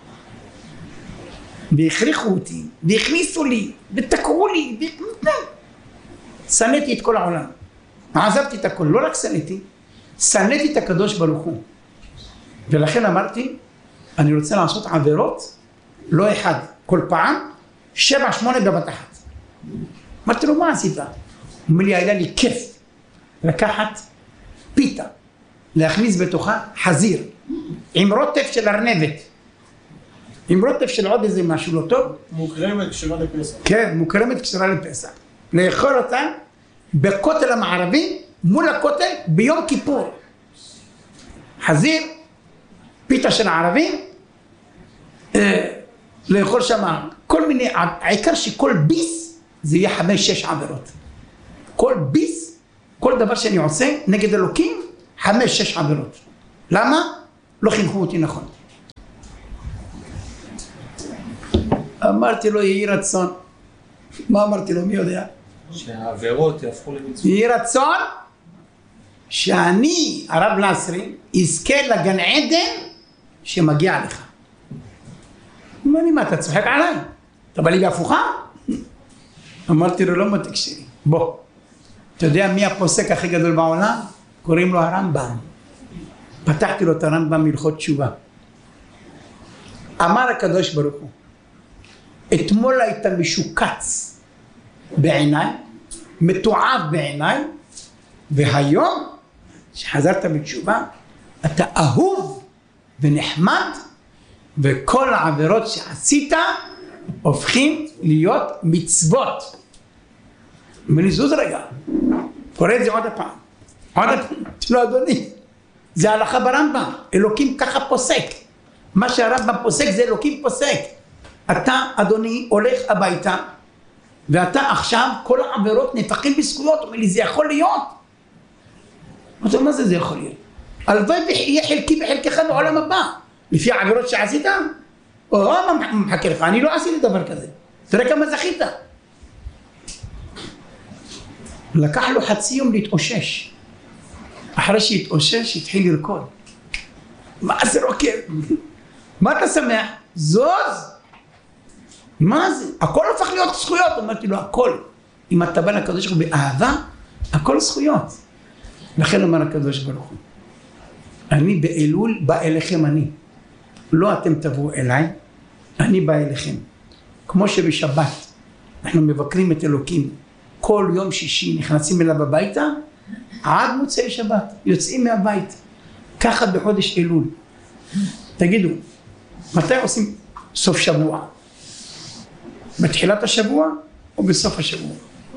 והכריחו אותי, והכניסו לי, ותקעו לי, שנאתי את כל העולם. עזבתי את הכל, לא רק שנאתי את הקדוש ברוך הוא. ולכן אמרתי, אני רוצה לעשות עבירות, לא אחד, כל פעם, 7-8 בבת אחת. אמרתי לו, מה עשית? הוא אומר לי, היה לי כיף לקחת פיתה, להכניס בתוכה חזיר, עם רוטף של ארנבת. עם רוטף של עוד איזה משהו לא טוב. מוקרמת כשרה לפסח. כן, מוקרמת כשרה לפסח. לאכול אותה בכותל המערבי, מול הכותל, ביום כיפור. חזיר, פיתה של הערבים, לאכול שם כל מיני, העיקר שכל ביס זה יהיה 5-6 עבירות. כל ביס, כל דבר שאני עושה נגד אלוקים, 5-6 עבירות. למה? לא חינכו אותי נכון. אמרתי לו יהי רצון. מה אמרתי לו? מי יודע? שהעבירות יהפכו למצוות. יהי רצון שאני, הרב לסרי, יזכה לגן עדן שמגיע לך. אמר לי, מה אתה צוחק עליי? אתה בא לי בהפוכה? אמרתי לו, לא מותק שלי. בוא. אתה יודע מי הפוסק הכי גדול בעולם? קוראים לו הרמב"ם. פתחתי לו את הרמב"ם הלכות תשובה. אמר הקדוש ברוך הוא, אתמול היית משוקץ בעיניי, מתועב בעיניי, והיום שחזרת בתשובה, אתה אהוב ונחמד, וכל העבירות שעשית הופכים להיות מצוות. אומר לי, זוז רגע, קורא את זה עוד הפעם. עוד הפעם, תראו אדוני, זה הלכה ברמב"ם, אלוקים ככה פוסק. מה שהרמב"ם פוסק זה אלוקים פוסק. אתה אדוני הולך הביתה, ואתה עכשיו כל העבירות נפחים בזכויות. אומר לי, זה יכול להיות? אתה אומר, מה זה יכול להיות? הלוואי ויהיה חלקי בחלקך בעולם הבא, לפי העבירות שעשית? או מה מחכה לך? אני לא עשיתי דבר כזה. תראה כמה זכית. לקח לו חצי יום להתאושש. אחרי שהתאושש התחיל לרקוד. מה זה רוקד? מה אתה שמח? זוז. מה זה? הכל הופך להיות זכויות. אמרתי לו, הכל. אם אתה בא לקדוש ברוך הוא באהבה, הכל זכויות. לכן אומר הקדוש ברוך הוא, אני באלול בא אליכם אני. לא אתם תבואו אליי, אני בא אליכם. כמו שבשבת אנחנו מבקרים את אלוקים, כל יום שישי נכנסים אליו הביתה, עד מוצאי שבת, יוצאים מהבית. ככה בחודש אלול. תגידו, מתי עושים סוף שבוע? בתחילת השבוע או בסוף השבוע?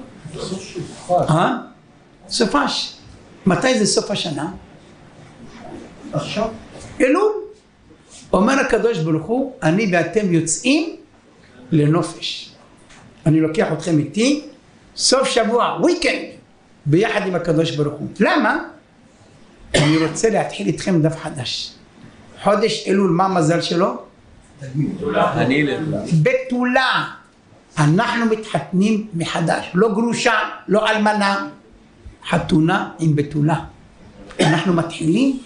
סופש. מתי זה סוף השנה? עכשיו? אלול. אומר הקדוש ברוך הוא, אני ואתם יוצאים לנופש. אני לוקח אתכם איתי, סוף שבוע, וויקנד, ביחד עם הקדוש ברוך הוא. למה? אני רוצה להתחיל איתכם דף חדש. חודש אלול, מה המזל שלו? בתולה. אנחנו מתחתנים מחדש, לא גרושה, לא אלמנה, חתונה עם בתולה. אנחנו מתחילים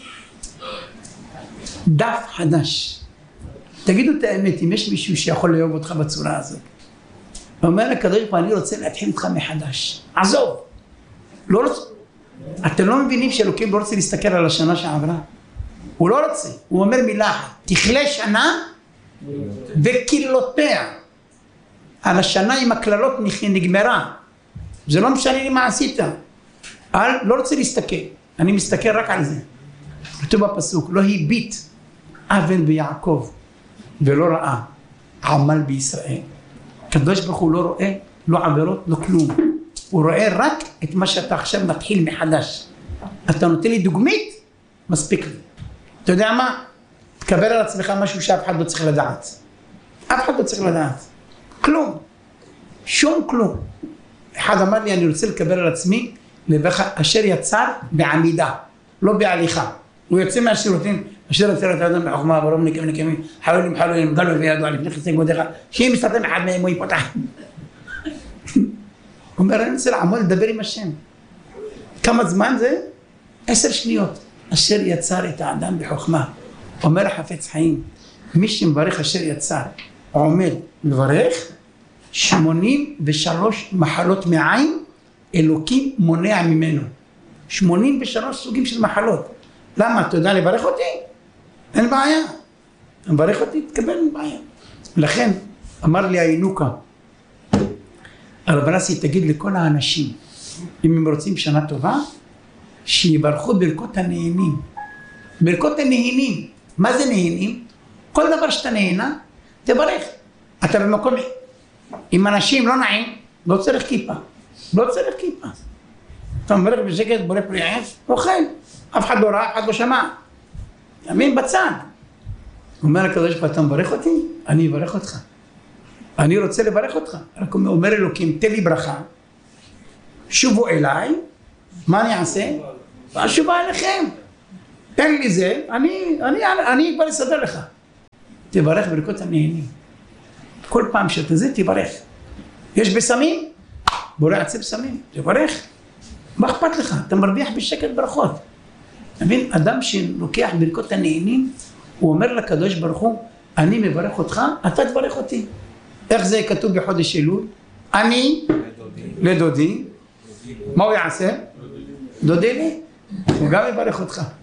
דף חדש. תגידו את האמת, אם יש מישהו שיכול לאהוב אותך בצורה הזאת. אומר הקדוש ברוך הוא, אני רוצה להתחיל איתך מחדש. עזוב. לא רוצה. אתם לא מבינים שאלוקים לא רוצה להסתכל על השנה שעברה? הוא לא רוצה. הוא אומר מילה אחת, תכלה שנה וקללותיה. על השנה עם הכללות נגמרה. זה לא משנה לי מה עשית. לא רוצה להסתכל. אני מסתכל רק על זה. כתוב בפסוק, לא הביט אבן ביעקב ולא ראה עמל בישראל. הקדוש ברוך הוא לא רואה, לא עבירות, לא כלום. הוא רואה רק את מה שאתה עכשיו מתחיל מחדש. אתה נותן לי דוגמית? מספיק לי. אתה יודע מה? תקבל על עצמך משהו שאף אחד לא צריך לדעת. אף אחד לא צריך לדעת. כלום. שום כלום. אחד אמר לי, אני רוצה לקבל על עצמי לבך אשר יצר בעמידה, לא בהליכה. הוא יוצא מהשירותים, אשר יצר את האדם בחוכמה, ברום נקמים, חלולים, גלו וידוע לפני חסי גודך, שיהיה מסתתם אחד מהם, הוא יפותח. הוא אומר, אני רוצה לעמוד לדבר עם השם. כמה זמן זה? 10 שניות. אשר יצר את האדם בחוכמה. אומר החפץ חיים, מי שמברך אשר יצר, עומד לברך, 83 מחלות מעין, אלוקים מונע ממנו. 83 סוגים של מחלות. למה? אתה יודע לברך אותי? אין בעיה. אתה מברך אותי? תקבל, אין בעיה. לכן, אמר לי הינוקה, הרב נסי תגיד לכל האנשים, אם הם רוצים שנה טובה, שיברכו ברכות הנהנים. ברכות הנהנים. מה זה נהנים? כל דבר שאתה נהנה, תברך. אתה במקום, אם אנשים לא נעים, לא צריך כיפה. לא צריך כיפה. אתה מברך בשקט, בורא פרי עץ, אוכל. אף אחד לא ראה, אף אחד לא שמע. תאמין בצד. אומר הקדוש ברוך הוא, אתה מברך אותי? אני אברך אותך. אני רוצה לברך אותך. רק אומר אלוקים, תן לי ברכה, שובו אליי, מה אני אעשה? ואשובה אליכם. תן לי זה, אני כבר אסדר לך. תברך ברכות הנהנים. כל פעם שאתה זה, תברך. יש בסמים? בורא עצי בסמים, תברך. מה אכפת לך? אתה מרוויח בשקט ברכות. מבין? אדם שלוקח ברכות הנהנים, הוא אומר לקדוש ברוך הוא, אני מברך אותך, אתה תברך אותי. איך זה כתוב בחודש אלול? אני לדודי, מה הוא יעשה? דודי לי, הוא גם יברך אותך.